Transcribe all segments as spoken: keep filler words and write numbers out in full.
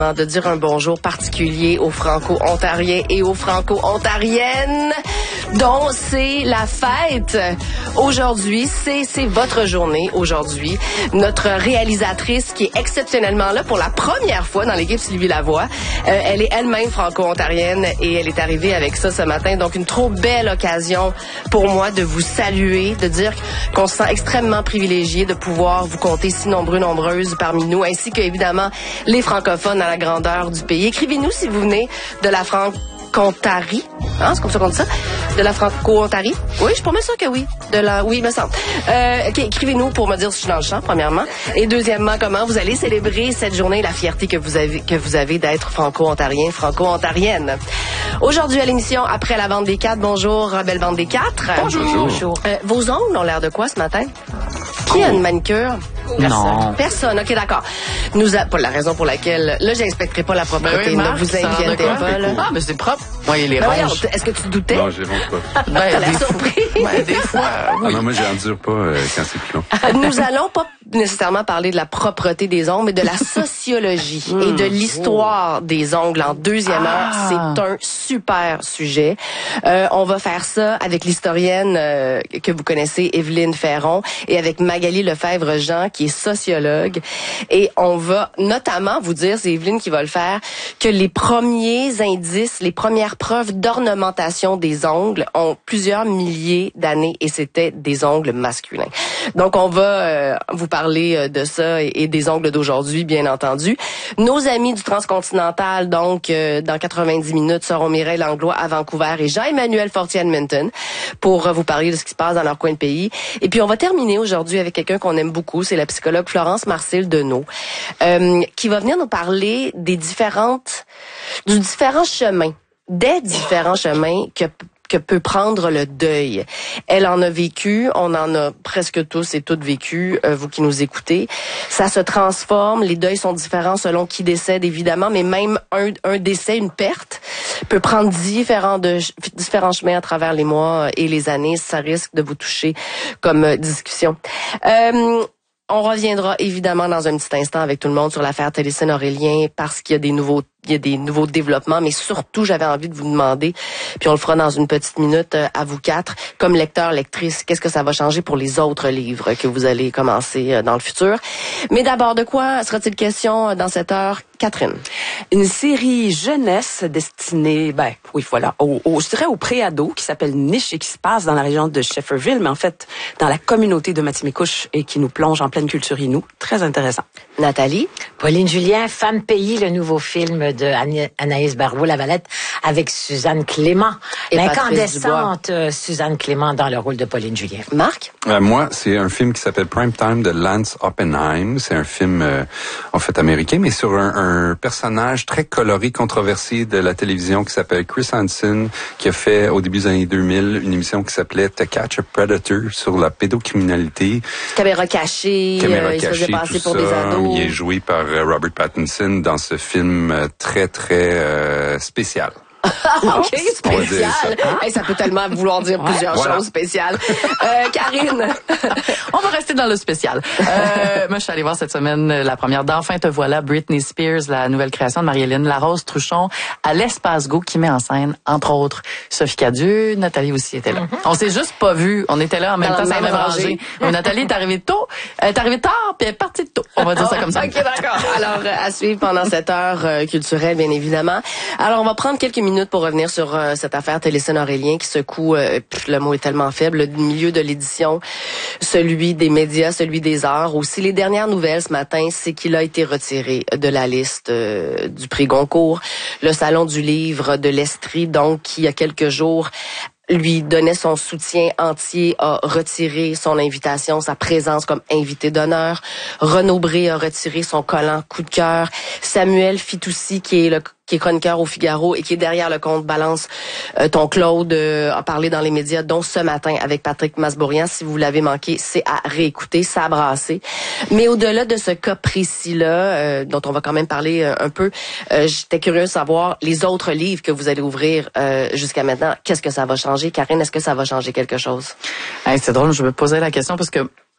de dire un bonjour particulier aux Franco-Ontariens et aux Franco-Ontariennes dont c'est la fête aujourd'hui. C'est, c'est votre journée aujourd'hui. Notre réalisatrice qui est exceptionnellement là pour la première fois dans l'équipe Sylvie Lavoie. Euh, elle est elle-même Franco-Ontarienne et elle est arrivée avec ça ce matin. Donc une trop belle occasion pour moi de vous saluer, de dire qu'on se sent extrêmement privilégié de pouvoir vous compter si nombreux, nombreuses parmi nous, ainsi que évidemment les francophones à la grandeur du pays. Écrivez-nous si vous venez de la Franco-Ontarie. Hein, c'est comme ça qu'on dit ça? De la Franco-Ontarie? Oui, je suis pas mal sûre que oui. De la, oui, il me semble. Euh, okay, écrivez-nous pour me dire si je suis dans le champ, premièrement. Et deuxièmement, comment vous allez célébrer cette journée, la fierté que vous avez, que vous avez d'être Franco-Ontarien, Franco-Ontarienne. Aujourd'hui à l'émission, après la bande des quatre, bonjour, belle bande des quatre. Bonjour. Bonjour. Euh, vos ongles ont l'air de quoi ce matin? Qui a une manicure? Personne. Non. Personne, ok, d'accord. Nous a, pas la raison pour laquelle, là, j'inspecterai pas la propreté, ben oui, ne Marc, vous inquiétez pas, là. Ah, mais c'est propre. Oui, il est Ben rouge. voyons, est-ce que tu doutais? Non, j'ai vraiment pas. Ben, T'as l'air des surpris. fois- ben, des fois, oui. Ah non, moi, j'endure pas euh, quand c'est plus long. Nous allons pas nécessairement parler de la propreté des ongles, mais de la sociologie et de l'histoire des ongles en deuxième heure. Ah. C'est un super sujet. Euh, on va faire ça avec l'historienne euh, que vous connaissez, Evelyne Ferron, et avec Magali Lefebvre-Jean, qui est sociologue. Et on va notamment vous dire, c'est Evelyne qui va le faire, que les premiers indices, les premières preuves d'ornementation des ongles ont plusieurs milliers d'années et c'était des ongles masculins. Donc, on va euh, vous parler de ça et, et des ongles d'aujourd'hui, bien entendu. Nos amis du Transcontinental, donc, euh, dans quatre-vingt-dix minutes, seront Mireille Langlois à Vancouver et Jean-Emmanuel Fortier à Edmonton pour euh, vous parler de ce qui se passe dans leur coin de pays. Et puis, on va terminer aujourd'hui avec quelqu'un qu'on aime beaucoup, c'est la psychologue Florence Marcil-Deneau, euh, qui va venir nous parler des différentes, du différents chemins, des différents chemins que que peut prendre le deuil. Elle en a vécu, on en a presque tous et toutes vécu, euh, vous qui nous écoutez. Ça se transforme, les deuils sont différents selon qui décède, évidemment, mais même un, un décès, une perte, peut prendre différents, de, différents chemins à travers les mois et les années. Ça risque de vous toucher comme euh, discussion. Euh, on reviendra évidemment dans un petit instant avec tout le monde sur l'affaire Télésine-Aurélien parce qu'il y a des nouveaux il y a des nouveaux développements, mais surtout, j'avais envie de vous demander, puis on le fera dans une petite minute euh, à vous quatre, comme lecteur, lectrice, qu'est-ce que ça va changer pour les autres livres que vous allez commencer euh, dans le futur. Mais d'abord, de quoi sera-t-il question dans cette heure, Catherine? Une série jeunesse destinée, ben oui, voilà, au, au, je dirais au pré-ado, qui s'appelle Niche et qui se passe dans la région de Shefferville, mais en fait, dans la communauté de Matimekouche et qui nous plonge en pleine culture inou. Très intéressant. Nathalie? Pauline Julien, Femme pays, le nouveau film de Anaïs Barbeau-Lavalette avec Suzanne Clément. L'incandescente Suzanne Clément dans le rôle de Pauline Julien. Marc? Euh, moi, c'est un film qui s'appelle Prime Time de Lance Oppenheim. C'est un film, euh, en fait, américain, mais sur un, un personnage très coloré, controversé de la télévision qui s'appelle Chris Hansen, qui a fait, au début des années deux mille, une émission qui s'appelait To Catch a Predator sur la pédocriminalité. Caméra cachée, Caméra euh, il se faisait cachée, passer tout pour ça. des ados. Il est joué par euh, Robert Pattinson dans ce film euh, très, très euh, spécial. OK, On va dire spécial. ça. Hey, ça peut tellement vouloir dire plusieurs Voilà. choses spéciales. Euh, Karine? On va rester dans le spécial. Euh, moi, je suis allée voir cette semaine la première d'Enfin te voilà, Britney Spears, la nouvelle création de Marie-Hélène Larose Truchon à l'Espace Go qui met en scène, entre autres, Sophie Cadieux. Nathalie aussi était là. Mm-hmm. On s'est juste pas vus. On était là en même Dans temps, la sans même même rangée. rangée. Mais Nathalie est arrivée tôt. Elle est arrivée tard, puis elle est partie tôt. On va dire ça comme ça. OK, d'accord. Alors, euh, à suivre pendant cette heure euh, culturelle, bien évidemment. Alors, on va prendre quelques minutes pour revenir sur euh, cette affaire Télésine-Aurélien qui secoue, euh, pff, le mot est tellement faible, le milieu de l'édition, celui des médias, celui des arts. Aussi, les dernières nouvelles ce matin, c'est qu'il a été retiré de la liste euh, du prix Goncourt. Le Salon du livre de l'Estrie, donc, qui, il y a quelques jours, lui donnait son soutien entier, a retiré son invitation, sa présence comme invité d'honneur. Renaud Bré a retiré son collant coup de cœur. Samuel Fitoussi, qui est le qui est chroniqueur au Figaro et qui est derrière le compte Balance euh, ton Claude, euh, a parlé dans les médias, dont ce matin avec Patrick Masbourian. Si vous l'avez manqué, c'est à réécouter, ça a brassé. Mais au-delà de ce cas précis-là, euh, dont on va quand même parler euh, un peu, euh, j'étais curieuse de savoir les autres livres que vous allez ouvrir euh, jusqu'à maintenant. Qu'est-ce que ça va changer? Karine, est-ce que ça va changer quelque chose? Hey, c'est drôle, je me posais la question parce que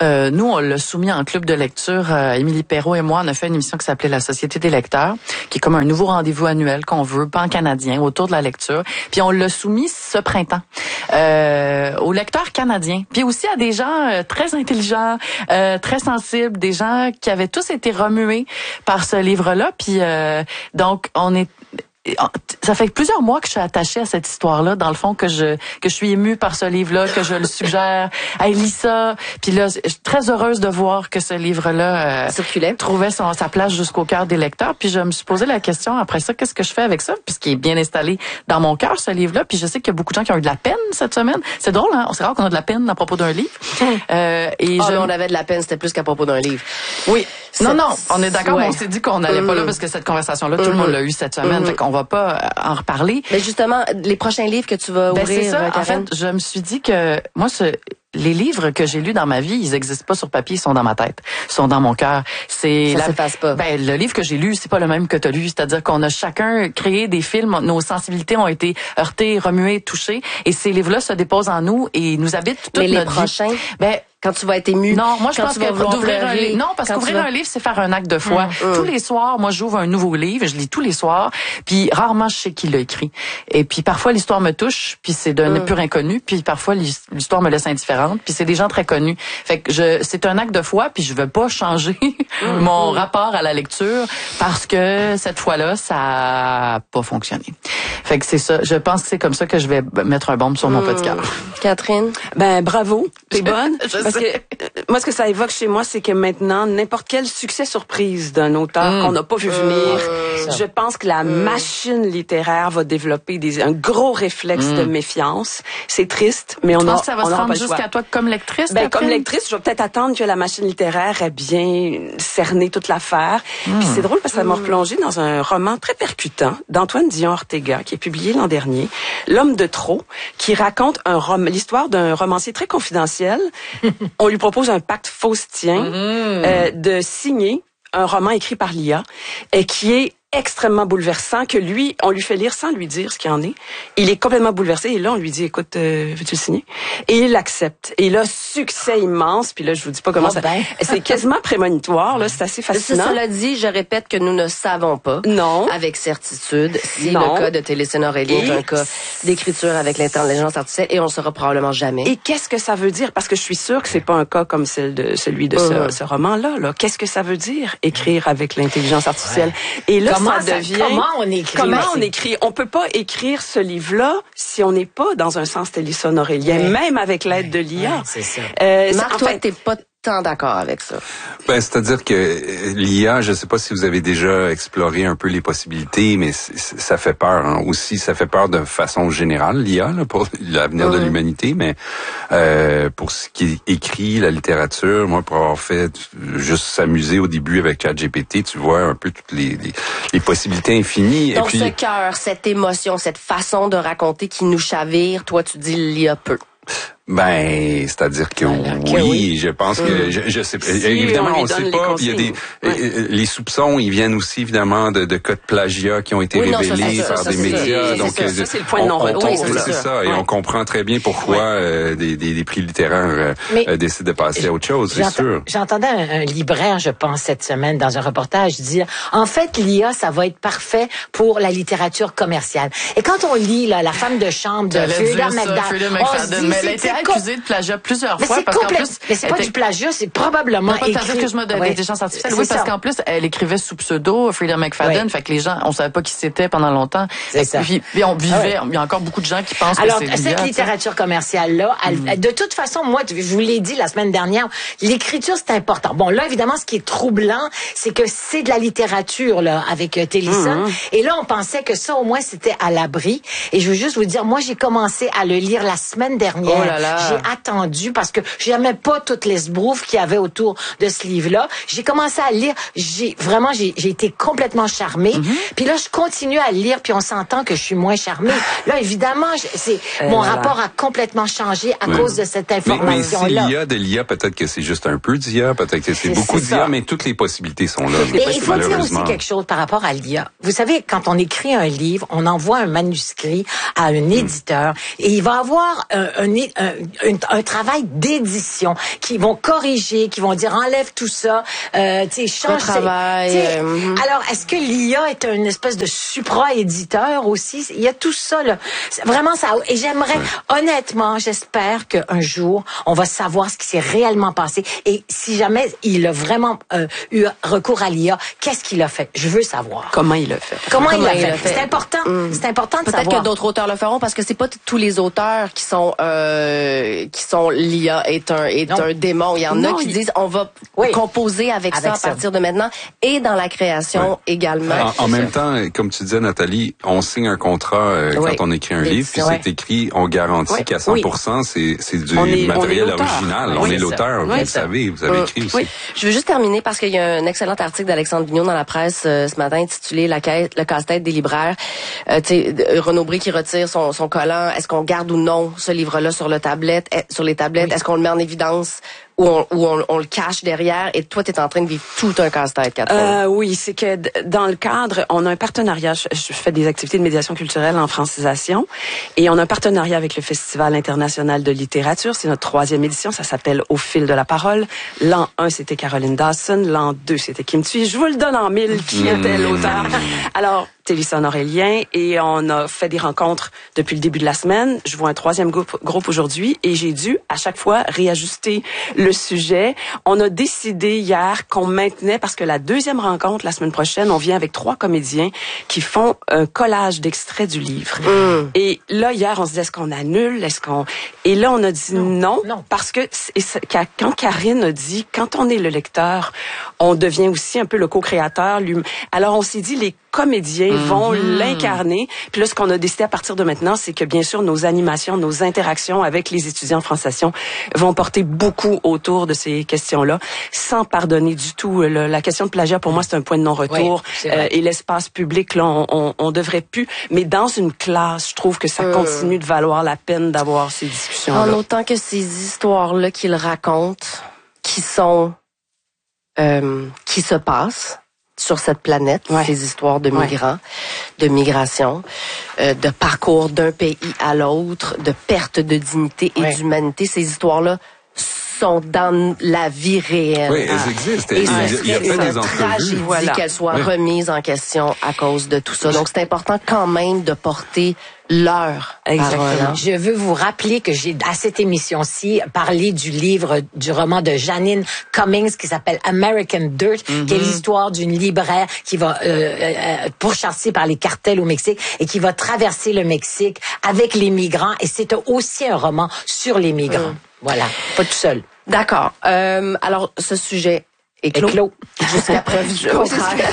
Euh, nous, on l'a soumis en club de lecture. Euh, Émilie Perrault et moi, on a fait une émission qui s'appelait La Société des lecteurs, qui est comme un nouveau rendez-vous annuel qu'on veut, pan-canadien, autour de la lecture. Puis on l'a soumis ce printemps euh, aux lecteurs canadiens, puis aussi à des gens euh, très intelligents, euh, très sensibles, des gens qui avaient tous été remués par ce livre-là. Puis euh, donc, on est... Ça fait plusieurs mois que je suis attachée à cette histoire-là, dans le fond, que je que je suis émue par ce livre-là, que je le suggère. Hey, lis ça. Puis là, je suis très heureuse de voir que ce livre-là euh, circulait, trouvait son, sa place jusqu'au cœur des lecteurs. Puis je me suis posé la question, après ça, qu'est-ce que je fais avec ça? Puisqu'il est bien installé dans mon cœur, ce livre-là. Puis je sais qu'il y a beaucoup de gens qui ont eu de la peine cette semaine. C'est drôle, hein? C'est rare qu'on a de la peine à propos d'un livre. Euh, et oh, je... on avait de la peine, c'était plus qu'à propos d'un livre. Oui. Non, non, on est d'accord, ouais. On s'est dit qu'on n'allait mmh. pas là parce que cette conversation-là, mmh. tout le monde l'a eu cette semaine. Mmh. Fait qu'on va pas en reparler. Mais justement, les prochains livres que tu vas ben, ouvrir, c'est ça. Karen? En fait, je me suis dit que moi, ce... les livres que j'ai lus dans ma vie, ils existent pas sur papier, ils sont dans ma tête, ils sont dans mon cœur. C'est ça la... s'efface pas. Ben le livre que j'ai lu, c'est pas le même que tu as lu, c'est-à-dire qu'on a chacun créé des films, nos sensibilités ont été heurtées, remuées, touchées, et ces livres-là se déposent en nous et nous habitent toute Mais notre les prochains, vie. Ben quand tu vas être ému. Non, moi je quand pense tu vas que d'ouvrir un livre. Non, parce quand qu'ouvrir vas... un livre, c'est faire un acte de foi. Mmh. Tous les soirs, moi j'ouvre un nouveau livre, je lis tous les soirs, puis rarement je sais qui l'a écrit. Et puis parfois l'histoire me touche, puis c'est d'un mmh. pur inconnu, puis parfois l'histoire me laisse indifférente, puis c'est des gens très connus. Fait que je c'est un acte de foi, puis je veux pas changer mmh. mon mmh. rapport à la lecture parce que cette fois-là ça a pas fonctionné. Fait que c'est ça, je pense que c'est comme ça que je vais mettre un baume sur mon mmh. petit cœur. Catherine, ben bravo, t'es bonne. je parce sais. que euh, moi ce que ça évoque chez moi, c'est que maintenant n'importe quel succès surprise d'un auteur mmh. qu'on n'a pas vu venir, mmh. je pense que la mmh. machine littéraire va développer des un gros réflexe mmh. de méfiance. C'est triste, mais on a. Je pense que ça va se rendre jusqu'à toi comme lectrice. Ben comme lectrice, je vais peut-être attendre que la machine littéraire ait bien cerné toute l'affaire. Mmh. Puis c'est drôle parce que ça m'a replongé dans un roman très percutant d'Antoine Dion Ortega qui est publié l'an dernier, L'homme de trop, qui raconte un rom- l'histoire d'un romancier très confidentiel. On lui propose un pacte faustien mmh. euh, de signer un roman écrit par l'I A et qui est extrêmement bouleversant, que lui, on lui fait lire sans lui dire ce qu'il en est. Il est complètement bouleversé et là, on lui dit, écoute, euh, veux-tu le signer? Et il l'accepte. Et là, succès immense. Puis là, je vous dis pas comment oh ça... Ben. C'est quasiment prémonitoire, là. C'est assez fascinant. Cela dit, je répète que nous ne savons pas. Non. Avec certitude si non. le cas de Télésine Aurélien est un cas d'écriture avec l'intelligence artificielle et on le saura probablement jamais. Et qu'est-ce que ça veut dire? Parce que je suis sûre que c'est pas un cas comme celle de, celui de ce, mmh. ce roman-là, là. Qu'est-ce que ça veut dire, écrire avec l'intelligence artificielle? Ouais. Et là, comment ça devient... Ça, comment on écrit? Comment on écrit? On peut pas écrire ce livre-là si on n'est pas dans un sens Télésine Aurélien, ouais. même avec l'aide de l'I A. Ouais, c'est ça. Euh, Marc, toi, t'es pas tant d'accord avec ça. Ben, c'est-à-dire que l'I A, je ne sais pas si vous avez déjà exploré un peu les possibilités, mais ça fait peur hein. Aussi. Ça fait peur de façon générale, l'I A, là, pour l'avenir mmh. de l'humanité, mais euh, pour ce qui est écrit, la littérature, moi, pour avoir fait juste s'amuser au début avec ChatGPT, tu vois un peu toutes les, les, les possibilités infinies. Donc, et puis, ce cœur, cette émotion, cette façon de raconter qui nous chavire, toi, tu dis l'I A peut. Ben, c'est-à-dire que, Alors, que oui, oui, je pense mmh. que je, je sais si évidemment on on sait pas, il y a des ouais. les soupçons, ils viennent aussi évidemment de, de cas de plagiat qui ont été oui, révélés non, ça, par ça, des ça, médias, c'est, donc c'est, ça, ça, c'est le point de non-retour. Oui, c'est, c'est ça, ça. Ouais. Et on comprend très bien pourquoi ouais. euh, des, des, des prix littéraires euh, décident de passer à autre chose, c'est sûr. J'entendais un, un libraire, je pense, cette semaine dans un reportage dire, en fait, l'I A, ça va être parfait pour la littérature commerciale. Et quand on lit là, La femme de chambre de Frida McFadden, mais elle a été accusée de plagiat plusieurs mais fois c'est parce qu'en plus mais c'est pas était... du plagiat, c'est probablement non, pas écrit. que je me donne ouais. l'intelligence artificielle. Oui, parce qu'en plus elle écrivait sous pseudo Frida McFadden, ouais. fait que les gens on savait pas qui c'était pendant longtemps. C'est ça. Puis, puis on vivait, il y a encore beaucoup de gens qui pensent Alors, que c'est cette littérature commerciale là, mm. de toute façon, moi je vous l'ai dit la semaine dernière, l'écriture c'est important. Bon là évidemment ce qui est troublant, c'est que c'est de la littérature là avec euh, Télésine mm. et là on pensait que ça au moins c'était à l'abri et je veux juste vous dire moi j'ai commencé à le lire la semaine dernière. Oh là là. J'ai attendu parce que j'aimais pas toutes les sbroufs qu'il y avait autour de ce livre-là. J'ai commencé à lire, j'ai vraiment j'ai, j'ai été complètement charmée. Mm-hmm. Puis là je continue à lire puis on s'entend que je suis moins charmée. Là évidemment, c'est euh, mon voilà. rapport a complètement changé à oui. cause de cette information-là. Mais, mais s'il y a de l'I A, peut-être que c'est juste un peu d'I A, peut-être que c'est, c'est beaucoup d'I A, mais toutes les possibilités sont là. Mais il faut dire aussi quelque chose par rapport à l'I A. Vous savez, quand on écrit un livre, on envoie un manuscrit à un éditeur mm. et il va avoir un, un, un un, un travail d'édition, qui vont corriger, qui vont dire enlève tout ça, euh, tu sais, change. Travail. Euh, Alors, est-ce que l'I A est une espèce de supra-éditeur aussi? Il y a tout ça, là. C'est vraiment ça. Et j'aimerais, ouais. honnêtement, j'espère qu'un jour, on va savoir ce qui s'est réellement passé. Et si jamais il a vraiment euh, eu recours à l'I A, qu'est-ce qu'il a fait? Je veux savoir. Comment il a fait? Comment, Comment il a il fait? a fait? C'est important. Mm. C'est important de Peut-être savoir. que d'autres auteurs le feront parce que c'est pas t- tous les auteurs qui sont euh, qui sont l'I A est un est non. un démon. Il y en non, a qui il... disent on va oui. composer avec, avec ça à ça. partir de maintenant et dans la création ouais. également. En, en même temps, comme tu disais Nathalie, on signe un contrat euh, oui. quand on écrit un livre, puis ouais. c'est écrit, on garantit oui. qu'à cent pour cent oui. c'est c'est du est, matériel original. Oui, on est l'auteur, vous le savez, vous avez écrit aussi. Oui. Je veux juste terminer parce qu'il y a un excellent article d'Alexandre Vigneault dans la presse euh, ce matin intitulé La caisse, le casse-tête des libraires. Euh, tu sais, Renaud Bré qui retire son, son collant. Est-ce qu'on garde ou non ce livre-là sur le tablette, sur les tablettes? Oui. Est-ce qu'on le met en évidence? Ou on, ou on, on le cache derrière et toi, tu es en train de vivre tout un casse-tête, Catherine. Euh, oui, c'est que d- dans le cadre, on a un partenariat, je, je fais des activités de médiation culturelle en francisation et on a un partenariat avec le Festival international de littérature. C'est notre troisième édition, ça s'appelle Au fil de la parole. L'an un, c'était Caroline Dawson. L'an deux, c'était Kim Thuy. Je vous le donne en mille, qui était l'auteur. Alors, Télésphone Aurélien, et on a fait des rencontres depuis le début de la semaine. Je vois un troisième groupe, groupe aujourd'hui et j'ai dû à chaque fois réajuster le sujet. On a décidé hier qu'on maintenait, parce que la deuxième rencontre, la semaine prochaine, on vient avec trois comédiens qui font un collage d'extraits du livre. Mmh. Et là, hier, on se dit, est-ce qu'on annule? Est-ce qu'on... Et là, on a dit non, non, non. parce que quand Karine a dit, quand on est le lecteur, on devient aussi un peu le co-créateur. Alors, on s'est dit, les comédiens vont mm-hmm. l'incarner. Puis là, ce qu'on a décidé à partir de maintenant, c'est que bien sûr, nos animations, nos interactions avec les étudiants en franciation vont porter beaucoup autour de ces questions-là, sans pardonner du tout. Le, la question de plagiat, pour moi, c'est un point de non-retour. Oui, euh, et l'espace public, là, on, on, on devrait plus. Mais dans une classe, je trouve que ça euh... continue de valoir la peine d'avoir ces discussions-là. En autant que ces histoires-là qu'ils racontent, qui sont, euh, qui se passent sur cette planète, ouais. ces histoires de migrants, ouais. de migration, euh, de parcours d'un pays à l'autre, de perte de dignité et ouais. d'humanité, ces histoires-là sont dans la vie réelle. Oui, elles existent. Et il y a pas des entrevues. Voilà. Qu'elles soient oui. remises en question à cause de tout ça. Donc, c'est important quand même de porter leur parole. Je veux vous rappeler que j'ai, à cette émission-ci, parlé du livre, du roman de Janine Cummings qui s'appelle American Dirt, mm-hmm. qui est l'histoire d'une libraire qui va euh, euh, pourchasser par les cartels au Mexique et qui va traverser le Mexique avec les migrants. Et c'est aussi un roman sur les migrants. Mm. Voilà, pas tout seul. D'accord. Euh, alors, ce sujet est clos. clos. Jusqu'à preuve du contraire.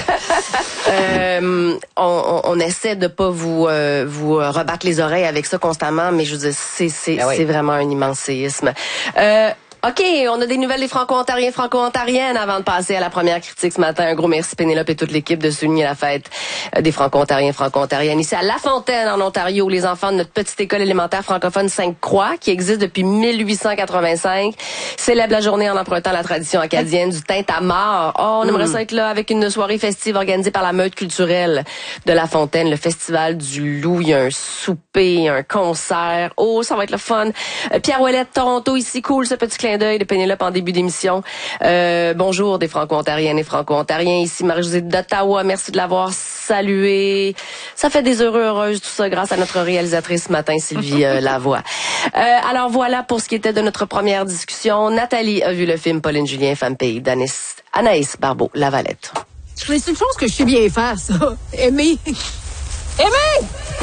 euh, on, on essaie de pas vous euh, vous rebattre les oreilles avec ça constamment, mais je veux dire, c'est c'est ben oui. c'est vraiment un immense séisme. Euh, OK, on a des nouvelles des Franco-Ontariens, Franco-Ontariennes avant de passer à la première critique ce matin. Un gros merci Pénélope et toute l'équipe de souligner la fête des Franco-Ontariens, Franco-Ontariennes. Ici à La Fontaine, en Ontario, les enfants de notre petite école élémentaire francophone Sainte-Croix, qui existe depuis mille huit cent quatre-vingt-cinq, célèbrent la journée en empruntant la tradition acadienne du tintamarre. Oh, on aimerait mm. ça être là avec une soirée festive organisée par la meute culturelle de La Fontaine, le festival du loup. Il y a un souper, un concert. Oh, ça va être le fun. Pierre Ouellette, Toronto, ici, cool, ce petit clin d'œil de Pénélope en début d'émission. Euh, bonjour des Franco-Ontariennes et Franco-Ontariens. Ici Marie-Josée d'Ottawa. Merci de l'avoir salué. Ça fait des heureux heureuses, tout ça, grâce à notre réalisatrice ce matin, Sylvie euh, Lavoie. Euh, alors voilà pour ce qui était de notre première discussion. Nathalie a vu le film Pauline Julien, Femme Pays d'Anaïs Anaïs Barbeau-Lavalette. Mais c'est une chose que je sais bien faire, ça. Aimer. Aimer!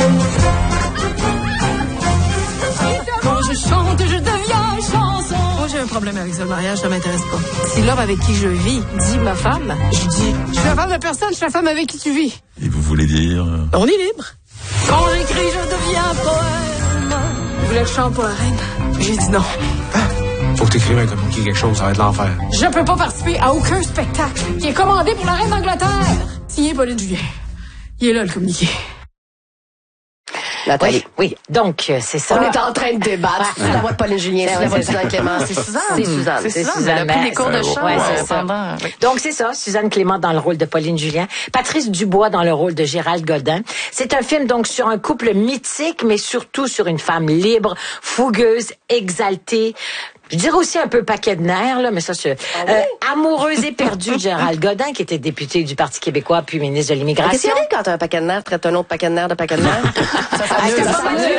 Quand je chante, je deviens chanson. Moi, j'ai un problème avec ça, le mariage, ça m'intéresse pas. Si l'homme avec qui je vis dit ma femme, je dis, je suis la femme de personne, je suis la femme avec qui tu vis. Et vous voulez dire... On est libre. Quand j'écris, je deviens poème. Je voulais que je chante pour la reine. J'ai dit non. Hein? Faut que t'écrives un communiqué quelque chose, ça va être l'enfer. Je peux pas participer à aucun spectacle qui est commandé pour la reine d'Angleterre. Signé Pauline Julien. Il est là, le communiqué. Nathalie. Oui, oui. Donc, euh, c'est ça. On est en train de débattre. C'est la voix de Pauline Julien, c'est la voix de Suzanne Clément. C'est Suzanne. C'est Suzanne. C'est Suzanne. Suzanne. Elle a pris les cours de chant Ouais, euh, c'est ça. pendant... Oui. Donc, c'est ça, Suzanne Clément dans le rôle de Pauline Julien, Patrice Dubois dans le rôle de Gérald Godin. C'est un film, donc, sur un couple mythique, mais surtout sur une femme libre, fougueuse, exaltée, je dirais aussi un peu paquet de nerfs, là, mais ça, c'est... Ah oui? euh, amoureuse éperdue de Gérald Godin, qui était député du Parti québécois, puis ministre de Qu'est-ce qu'il l'Immigration. arrive quand un paquet de nerfs traite un autre paquet de nerfs de paquet de nerfs? Ça, ça Ah, annule, c'est ça pas annule.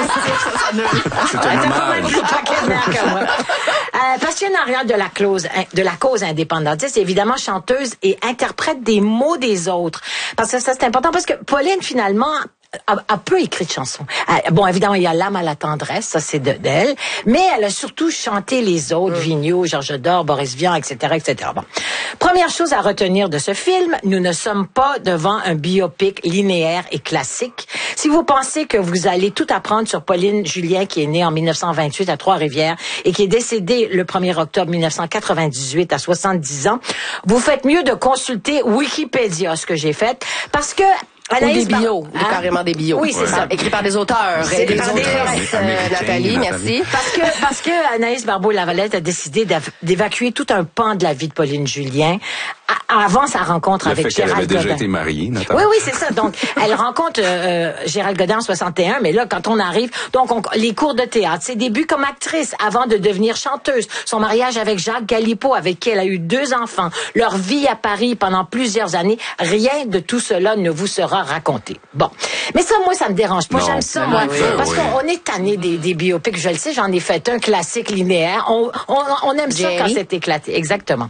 C'est Ah, un t'as pas mal hommage. plus paquet de nerfs que moi. Euh, passionnée en arrière de la cause, de la cause indépendantiste, évidemment chanteuse et interprète des mots des autres. Parce que ça, c'est important, parce que Pauline, finalement, a, a peu écrit de chansons. Euh, bon, évidemment, il y a L'âme à la tendresse, ça c'est de- d'elle, mais elle a surtout chanté les autres, mm. Vigneault, Georges Dor, Boris Vian, et cetera, et cetera. Bon. Première chose à retenir de ce film, nous ne sommes pas devant un biopic linéaire et classique. Si vous pensez que vous allez tout apprendre sur Pauline Julien, qui est née en dix-neuf cent vingt-huit à Trois-Rivières et qui est décédée le premier octobre dix-neuf cent quatre-vingt-dix-huit à soixante-dix ans, vous faites mieux de consulter Wikipédia, ce que j'ai fait, parce que Ou des Bar- bios, ou Hein? carrément des bios. Oui, c'est Ouais. ça. Écrit par des auteurs C'est et des par des- autrices. Euh, Américains, Nathalie, Nathalie. merci. Parce que, parce que Anaïs Barbeau-Lavalette a décidé d'av- d'évacuer tout un pan de la vie de Pauline Julien a- avant sa rencontre Le avec fait qu'elle avait Gérald déjà Godin. été mariée, notamment. Oui, oui, c'est ça. Donc, elle rencontre euh, Gérald Godin en soixante et un, mais là, quand on arrive, donc on- les cours de théâtre, ses débuts comme actrice avant de devenir chanteuse, son mariage avec Jacques Galipeau, avec qui elle a eu deux enfants, leur vie à Paris pendant plusieurs années, rien de tout cela ne vous sera raconté. Bon. Mais ça, moi, ça me dérange pas. Non, J'aime ça, mais moi. non, oui, parce oui. qu'on on est tanné des, des biopics, je le sais, j'en ai fait un classique linéaire. On, on, on aime ça Jerry. quand c'est éclaté. Exactement.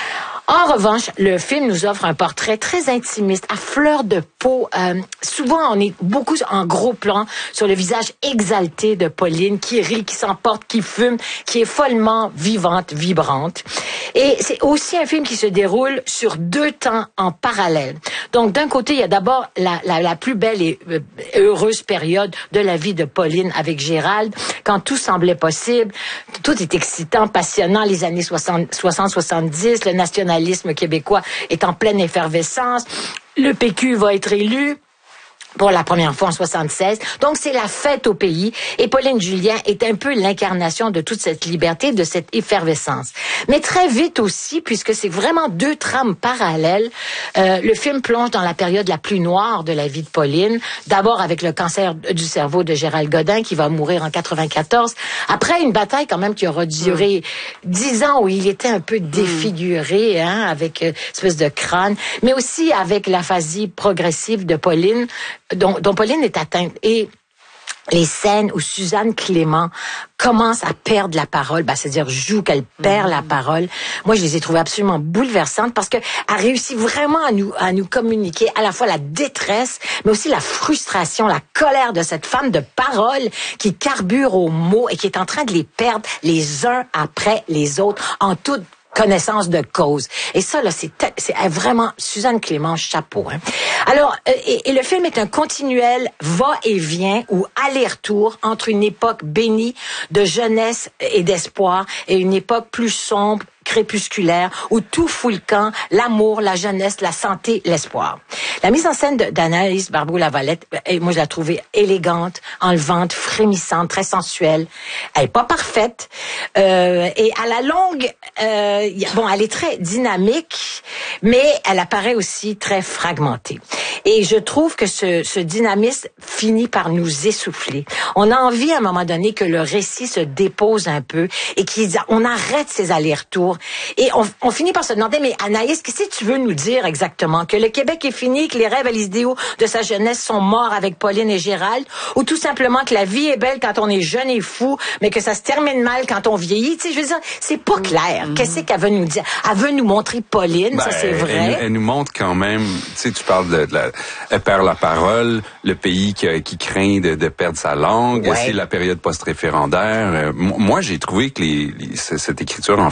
En revanche, le film nous offre un portrait très intimiste, à fleur de peau. Euh, souvent, on est beaucoup en gros plan sur le visage exalté de Pauline, qui rit, qui s'emporte, qui fume, qui est follement vivante, vibrante. Et c'est aussi un film qui se déroule sur deux temps en parallèle. Donc, d'un côté, il y a d'abord la, la, la plus belle et euh, heureuse période de la vie de Pauline avec Gérald, quand tout semblait possible, tout est excitant, passionnant, les années soixante soixante-dix, le nationalisme québécois est en pleine effervescence, le P Q va être élu pour la première fois en soixante-seize. Donc, c'est la fête au pays. Et Pauline Julien est un peu l'incarnation de toute cette liberté, de cette effervescence. Mais très vite aussi, puisque c'est vraiment deux trames parallèles, euh, le film plonge dans la période la plus noire de la vie de Pauline. D'abord avec le cancer du cerveau de Gérald Godin, qui va mourir en quatre-vingt-quatorze. Après une bataille quand même qui aura duré dix ans, où il était un peu défiguré, hein, avec une espèce de crâne. Mais aussi avec l'aphasie progressive de Pauline, dont, dont Pauline est atteinte. Et les scènes où Suzanne Clément commence à perdre la parole, ben, c'est-à-dire joue qu'elle perd la parole. Moi, je les ai trouvées absolument bouleversantes parce que elle réussit vraiment à nous, à nous communiquer à la fois la détresse, mais aussi la frustration, la colère de cette femme de parole qui carbure aux mots et qui est en train de les perdre les uns après les autres en toute connaissance de cause. Et ça, là, c'est, c'est vraiment Suzanne Clément, chapeau. Hein. Alors, euh, et, et le film est un continuel va-et-vient ou aller-retour entre une époque bénie de jeunesse et d'espoir et une époque plus sombre, crépusculaire, où tout fout le camp, l'amour, la jeunesse, la santé, l'espoir. La mise en scène de, d'Anaïs Barbeau-Lavalette, euh, moi, je la trouvais élégante, enlevante, frémissante, très sensuelle. Elle est pas parfaite. Euh, et à la longue, euh, y a, bon, elle est très dynamique, mais elle apparaît aussi très fragmentée. Et je trouve que ce, ce dynamisme finit par nous essouffler. On a envie, à un moment donné, que le récit se dépose un peu et qu'on arrête ces allers-retours. Et on, on finit par se demander, mais Anaïs, qu'est-ce que tu veux nous dire exactement? Que le Québec est fini, que les rêves et les idéaux de sa jeunesse sont morts avec Pauline et Gérald? Ou tout simplement que la vie est belle quand on est jeune et fou, mais que ça se termine mal quand on vieillit? Tu sais, je veux dire, c'est pas clair. Mm-hmm. Qu'est-ce qu'elle veut nous dire? Elle veut nous montrer Pauline, ben, ça c'est vrai. Elle, elle nous montre quand même, tu sais, tu parles de, de la, elle perd la parole, le pays qui, qui craint de, de perdre sa langue, ouais. C'est la période post-référendaire. Euh, moi, j'ai trouvé que les, les, cette écriture en fragments,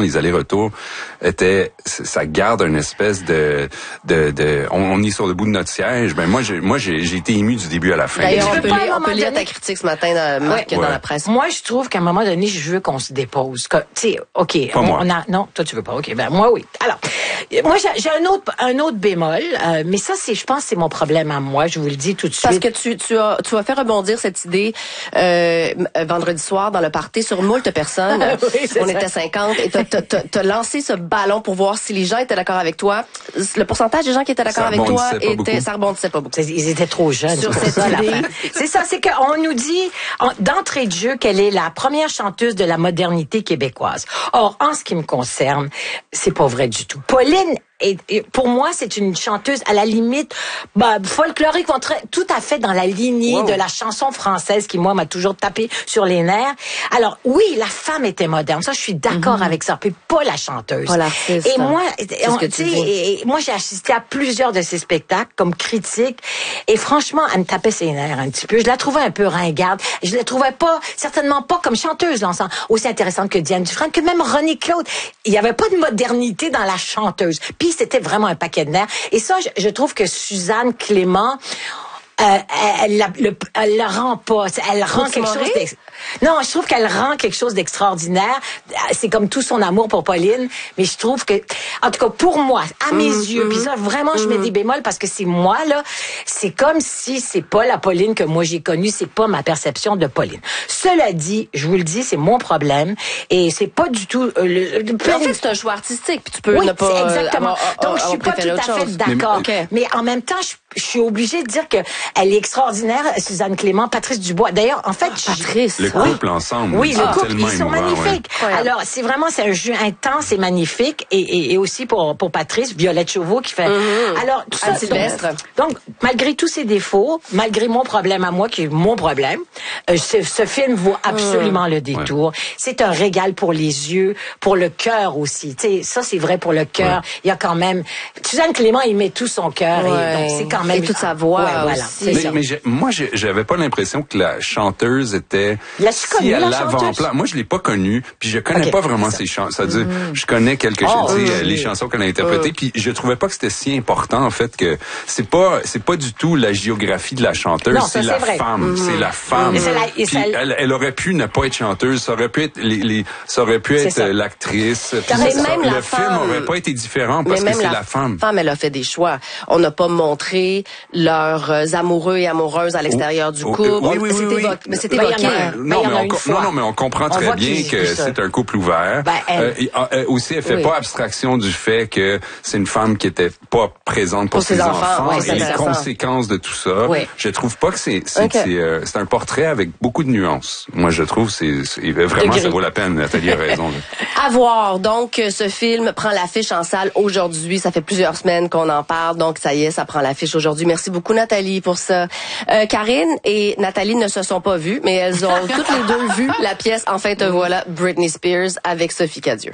les allers-retours étaient, ça garde une espèce de, de, de on, on est sur le bout de notre siège. Ben moi, j'ai, moi, j'ai, j'ai été ému du début à la fin. D'ailleurs, on peux peut, pas, à un lire, on moment peut lire donné- ta critique ce matin, dans, Marc, Ouais. dans Ouais. la presse. Moi, je trouve qu'à un moment donné, je veux qu'on se dépose. Que, tu sais, OK. Pas on, moi. on a, non, toi, tu veux pas. OK. Ben, moi, oui. Alors, euh, moi, j'ai, j'ai un autre, un autre bémol. Euh, mais ça, c'est, je pense, c'est mon problème à moi. Je vous le dis tout de suite. Parce que tu, tu as, tu as fait rebondir cette idée euh, m- vendredi soir dans le party sur moult personnes. Oui, c'est On ça. était cinquante et t'as, t'as, t'as, t'as lancé ce ballon pour voir si les gens étaient d'accord avec toi. Le pourcentage des gens qui étaient d'accord Ça avec toi rebondissait pas était, beaucoup. ça rebondissait pas beaucoup. C'est- Ils étaient trop jeunes. Sur c'est cette ça, idée. l'affaire. C'est ça, c'est qu'on nous dit en- d'entrée de jeu qu'elle est la première chanteuse de la modernité québécoise. Or, en ce qui me concerne, c'est pas vrai du tout. Pauline et, et pour moi, c'est une chanteuse à la limite bah, folklorique, très- tout à fait dans la lignée Wow. de la chanson française qui, moi, m'a toujours tapé sur les nerfs. Alors, oui, la femme était moderne. Ça, je suis d'accord avec ça. Puis pas la chanteuse. Pas l'artiste. Et moi, ce on- que tu tu sais, dis. et- et moi, j'ai assisté à plusieurs de ses spectacles comme critique. Et franchement, elle me tapait ses nerfs un petit peu. Je la trouvais un peu ringarde. Je la trouvais pas, certainement pas comme chanteuse, l'ensemble, aussi intéressante que Diane Dufresne, que même René Claude. Il y avait pas de modernité dans la chanteuse. Puis c'était vraiment un paquet de nerfs. Et ça, je, je trouve que Suzanne Clément, euh, elle, elle, la- le, elle le rend pas. Elle rend Trouves-tu quelque chose Morée? d'ex- Non, je trouve qu'elle rend quelque chose d'extraordinaire. C'est comme tout son amour pour Pauline, mais je trouve que, en tout cas pour moi, à mes Mm, yeux, puis ça vraiment je mets des bémols parce que c'est moi là, c'est comme si c'est pas la Pauline que moi j'ai connue, c'est pas ma perception de Pauline. Cela dit, je vous le dis, c'est mon problème et c'est pas du tout. Euh, le, le- Mais en fait, c'est un choix artistique, puis tu peux oui, ne pas c'est euh, exactement. avoir, Donc, je avoir suis pas tout préféré à autre fait chose. d'accord. Mais- Mais, en même temps, je, je suis obligée de dire que elle est extraordinaire, Suzanne Clément, Patrice Dubois. D'ailleurs, en fait, je- Patrice. Le couple ensemble. oui, c'est le couple, tellement ils sont émouvant, magnifiques. ouais. Alors, c'est vraiment, c'est un jeu intense et magnifique. Et, et, et aussi pour, pour Patrice, Violette Chauveau qui fait... Alors, tout ça, Anne Sylvestre. donc, donc, malgré tous ses défauts, malgré mon problème à moi, qui est mon problème, euh, ce, ce film vaut absolument le détour. C'est un régal pour les yeux, pour le cœur aussi. Tu sais, ça, c'est vrai pour le cœur. Il y a quand même... Suzanne Clément, il met tout son cœur. Ouais. Et donc, c'est quand même... Et toute sa voix Ouais, voilà, aussi. c'est Mais, ça. mais j'ai- moi, j'ai- j'avais pas l'impression que la chanteuse était L'as-tu connue, si à la l'avant-plan. chanteuse? Moi, je l'ai pas connue, puis je connais Ok, pas vraiment c'est ça. ses chansons. C'est-à-dire, je connais quelques Oh, tu sais, oui, euh, les oui. chansons qu'elle a interprétées, puis je trouvais pas que c'était si important en fait que c'est pas c'est pas du tout la géographie de la chanteuse, Non, ça, c'est la c'est vrai. femme, c'est la femme. Et c'est la- et Puis ça- elle, elle aurait pu ne pas être chanteuse, ça aurait pu être les, les ça aurait pu C'est être ça. euh, l'actrice. Puis Mais ça- même le la film femme- aurait pas été différent parce Mais que même c'est la, femme. femme, elle a fait des choix. On n'a pas montré leurs euh, amoureux et amoureuses à l'extérieur du Oh, couple. euh, oui, oui, C'est oui, oui. évoqué- Mais c'est Ben, il y en évoqué. a un. Non, Ben, il y en mais a on, une co- fois. non, non, mais on comprend On très voit bien qu'ils que vivent ça. c'est un couple ouvert. Ben, elle- Euh, et, euh, aussi, elle fait Oui. pas abstraction du fait que c'est une femme qui était pas présente pour, Pour ses enfants, ouais, c'est et les intéressant. conséquences de tout ça. Oui. Je trouve pas que c'est c'est Ok. c'est, euh, c'est un portrait avec beaucoup de nuances. Moi, je trouve c'est c'est- vraiment De ça gris. vaut la peine. Nathalie a raison. là. À voir. Donc, euh, ce film prend l'affiche en salle aujourd'hui. Ça fait plusieurs semaines qu'on en parle. Donc, ça y est, ça prend l'affiche aujourd'hui. Merci beaucoup, Nathalie, pour ça. Euh, Karine et Nathalie ne se sont pas vues, mais elles ont toutes les deux vu la pièce « Enfin te voilà », Britney Spears, avec Sophie Cadieux.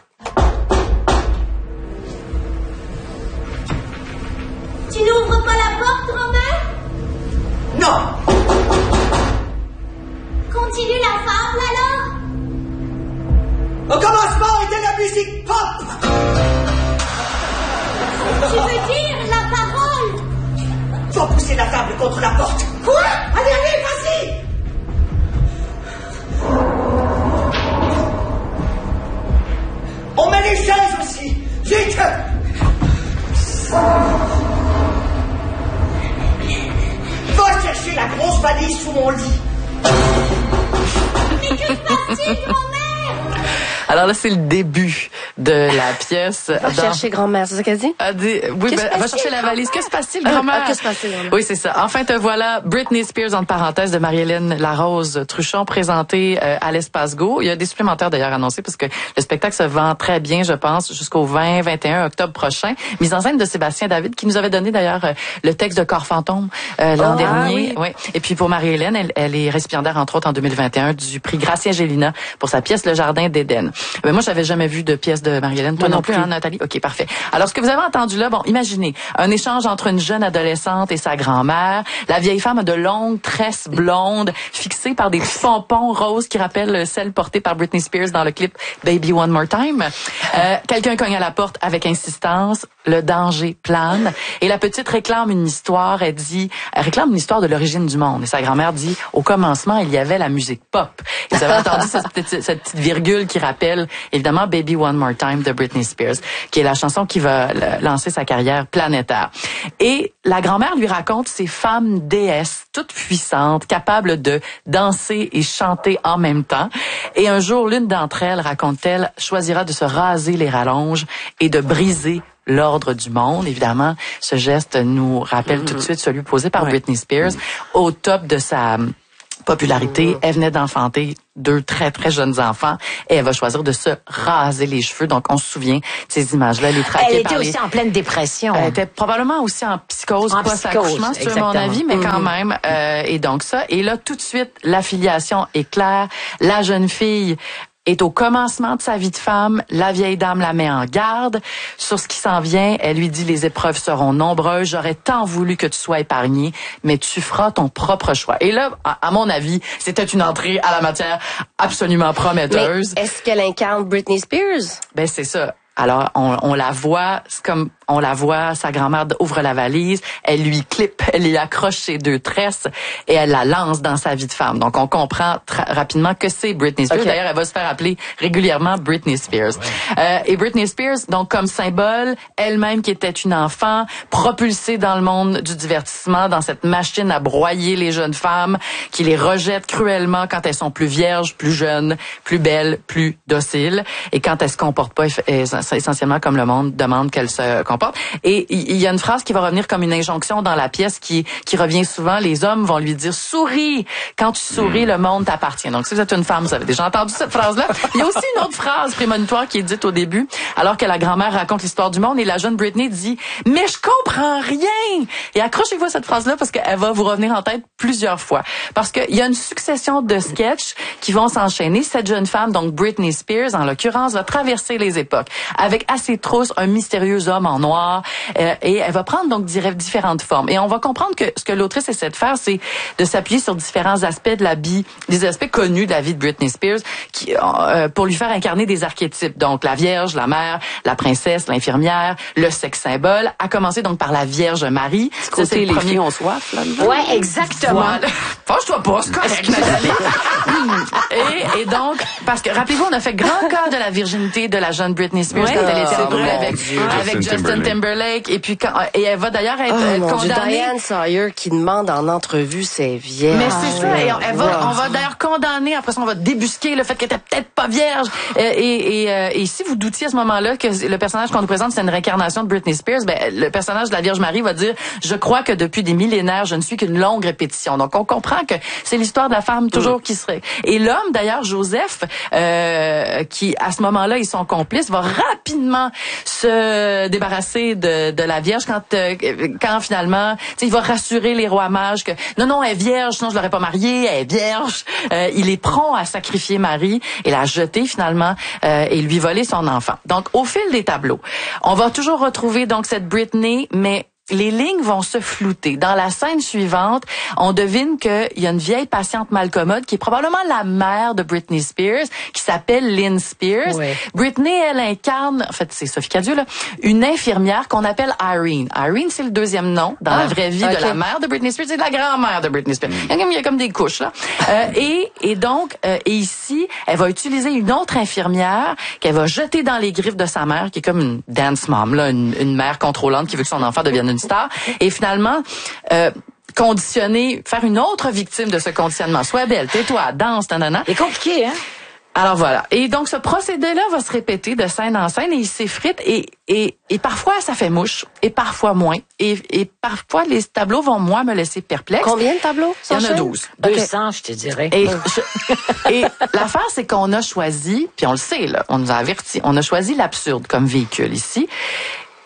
Tu n'ouvres pas la porte, grand-mère? Non! Continue la fable alors? Au commencement était la musique pop! Tu veux dire la parole? Faut pousser la table contre la porte! Quoi? Allez, allez, vas-y! On met les chaises aussi! Vite! Va chercher la grosse valise sous mon lit! Mais que se passe-t-il, grand-mère? Alors là, c'est le début de la pièce. Va Dans- chercher grand-mère, c'est ça qu'elle dit? Elle dit, oui, Qu'est-ce ben, que va se chercher passe-t-il, la valise. Que se passe-t-il, Ah, grand-mère? ah, que se passe-t-il, grand-mère? Oui, c'est ça. Enfin, te voilà. Britney Spears, entre parenthèses, de Marie-Hélène Larose Truchon, présentée euh, à l'Espace Go. Il y a des supplémentaires d'ailleurs annoncés parce que le spectacle se vend très bien, je pense, jusqu'au vingt vingt et un octobre prochain. Mise en scène de Sébastien David, qui nous avait donné d'ailleurs euh, le texte de Corps fantôme euh, l'an Ah, dernier. oui. Oui. Et puis pour Marie-Hélène, elle, elle est récipiendaire, entre autres, en deux mille vingt et un, du prix Gracia Gélina pour sa pièce Le Jardin d'Éden. Ben, moi, j'avais jamais vu de pièce de Marie-Hélène. Toi non, non plus, hein, Nathalie? OK, parfait. Alors, ce que vous avez entendu là, bon, imaginez, un échange entre une jeune adolescente et sa grand-mère. La vieille femme a de longues tresses blondes, fixées par des petits pompons roses qui rappellent celles portées par Britney Spears dans le clip Baby One More Time. Euh, quelqu'un cogne à la porte avec insistance. Le danger plane. Et la petite réclame une histoire. Elle dit, elle réclame une histoire de l'origine du monde. Et sa grand-mère dit, au commencement, il y avait la musique pop. Et vous avez entendu cette, petite, cette petite virgule qui rappelle, évidemment, Baby One More Time de Britney Spears, qui est la chanson qui va lancer sa carrière planétaire. Et la grand-mère lui raconte ces femmes déesses, toutes puissantes, capables de danser et chanter en même temps. Et un jour, l'une d'entre elles, raconte-t-elle, choisira de se raser les rallonges et de briser l'ordre du monde. Évidemment, ce geste nous rappelle mm-hmm. tout de suite celui posé par ouais. Britney Spears au top de sa popularité. Elle venait d'enfanter deux très, très jeunes enfants et elle va choisir de se raser les cheveux. Donc, on se souvient de ces images-là. Elle est traquée Elle était par aussi les... en pleine dépression. Elle était probablement aussi en psychose, en post-accouchement, c'est mon avis, mais mm-hmm. quand même. Euh, et donc ça. Et là, tout de suite, l'affiliation est claire. La jeune fille est au commencement de sa vie de femme. La vieille dame la met en garde sur ce qui s'en vient. Elle lui dit, les épreuves seront nombreuses. J'aurais tant voulu que tu sois épargnée, mais tu feras ton propre choix. Et là, à, à mon avis, c'était une entrée à la matière absolument prometteuse. Mais est-ce qu'elle incarne Britney Spears? Ben, c'est ça. Alors, on, on la voit, c'est comme on la voit, sa grand-mère ouvre la valise, elle lui clip, elle lui accroche ses deux tresses et elle la lance dans sa vie de femme. Donc, on comprend tra- rapidement que c'est Britney Spears. Okay. D'ailleurs, elle va se faire appeler régulièrement Britney Spears. Ouais. Euh, et Britney Spears, donc comme symbole, elle-même qui était une enfant, propulsée dans le monde du divertissement, dans cette machine à broyer les jeunes femmes, qui les rejette cruellement quand elles sont plus vierges, plus jeunes, plus belles, plus dociles, et quand elles se comportent pas essentiellement comme le monde demande qu'elles se comportent. Et il y a une phrase qui va revenir comme une injonction dans la pièce qui qui revient souvent. Les hommes vont lui dire « Souris! Quand tu souris, le monde t'appartient. » Donc, si vous êtes une femme, vous avez déjà entendu cette phrase-là. Il y a aussi une autre phrase prémonitoire qui est dite au début, alors que la grand-mère raconte l'histoire du monde et la jeune Britney dit « Mais je comprends rien! » Et accrochez-vous à cette phrase-là parce qu'elle va vous revenir en tête plusieurs fois. Parce qu'il y a une succession de sketchs qui vont s'enchaîner. Cette jeune femme, donc Britney Spears, en l'occurrence, va traverser les époques avec à ses trousses un mystérieux homme en noir euh, et elle va prendre donc différentes formes. Et on va comprendre que ce que l'autrice essaie de faire, c'est de s'appuyer sur différents aspects de la vie, des aspects connus de la vie de Britney Spears qui, euh, pour lui faire incarner des archétypes. Donc la Vierge, la mère, la princesse, l'infirmière, le sexe symbole, à commencer donc par la Vierge Marie. Ça, c'est les filles ont soif, là. Ouais, exactement. Voilà. Fâche-toi pas, c'est correct, Nathalie. et, et donc, parce que, rappelez-vous, on a fait grand cas de la virginité de la jeune Britney Spears ouais, quand elle était en couple avec, avec Justin Timberlake. Timberlake. Et puis, quand, et elle va d'ailleurs être oh, mon condamnée. Dieu, Diane Sawyer qui demande en entrevue ses vierges. Mais c'est ça. Et on, elle va, on va d'ailleurs condamner, après ça, on va débusquer le fait qu'elle était peut-être pas vierge. Et, et, et, et si vous doutiez à ce moment-là que le personnage qu'on nous présente, c'est une réincarnation de Britney Spears, ben, le personnage de la Vierge Marie va dire, je crois que depuis des millénaires, je ne suis qu'une longue répétition. Donc, on comprend que c'est l'histoire de la femme toujours qui serait. Et l'homme, d'ailleurs, Joseph, euh, qui, à ce moment-là, ils sont complices, va rapidement se débarrasser de, de la Vierge quand, euh, quand finalement, tu sais, il va rassurer les rois mages que non, non, elle est vierge, sinon je l'aurais pas mariée, elle est vierge. Euh, il est prompt à sacrifier Marie et la jeter finalement euh, et lui voler son enfant. Donc, au fil des tableaux, on va toujours retrouver donc cette Britney, mais les lignes vont se flouter. Dans la scène suivante, on devine qu'il y a une vieille patiente malcommode qui est probablement la mère de Britney Spears, qui s'appelle Lynn Spears. Oui. Britney, elle incarne, en fait, c'est Sophie Cadieux, là, une infirmière qu'on appelle Irene. Irene, c'est le deuxième nom dans ah, la vraie vie okay. de la mère de Britney Spears et de la grand-mère de Britney Spears. Il y a comme, il y a comme des couches, là. euh, et, et donc, euh, et ici, elle va utiliser une autre infirmière qu'elle va jeter dans les griffes de sa mère, qui est comme une dance mom, là, une, une mère contrôlante qui veut que son enfant devienne une star. Et finalement, euh, conditionner, faire une autre victime de ce conditionnement. Sois belle, tais-toi, danse, nanana. C'est compliqué, hein? Alors voilà. Et donc, ce procédé-là va se répéter de scène en scène et il s'effrite et, et, et parfois, ça fait mouche et parfois moins. Et, et parfois, les tableaux vont, moi, me laisser perplexe. Combien de tableaux? Il y en a douze. deux cents, okay. Je te dirais. Et, je, et l'affaire, c'est qu'on a choisi, puis on le sait, là, on nous a averti, on a choisi l'absurde comme véhicule ici.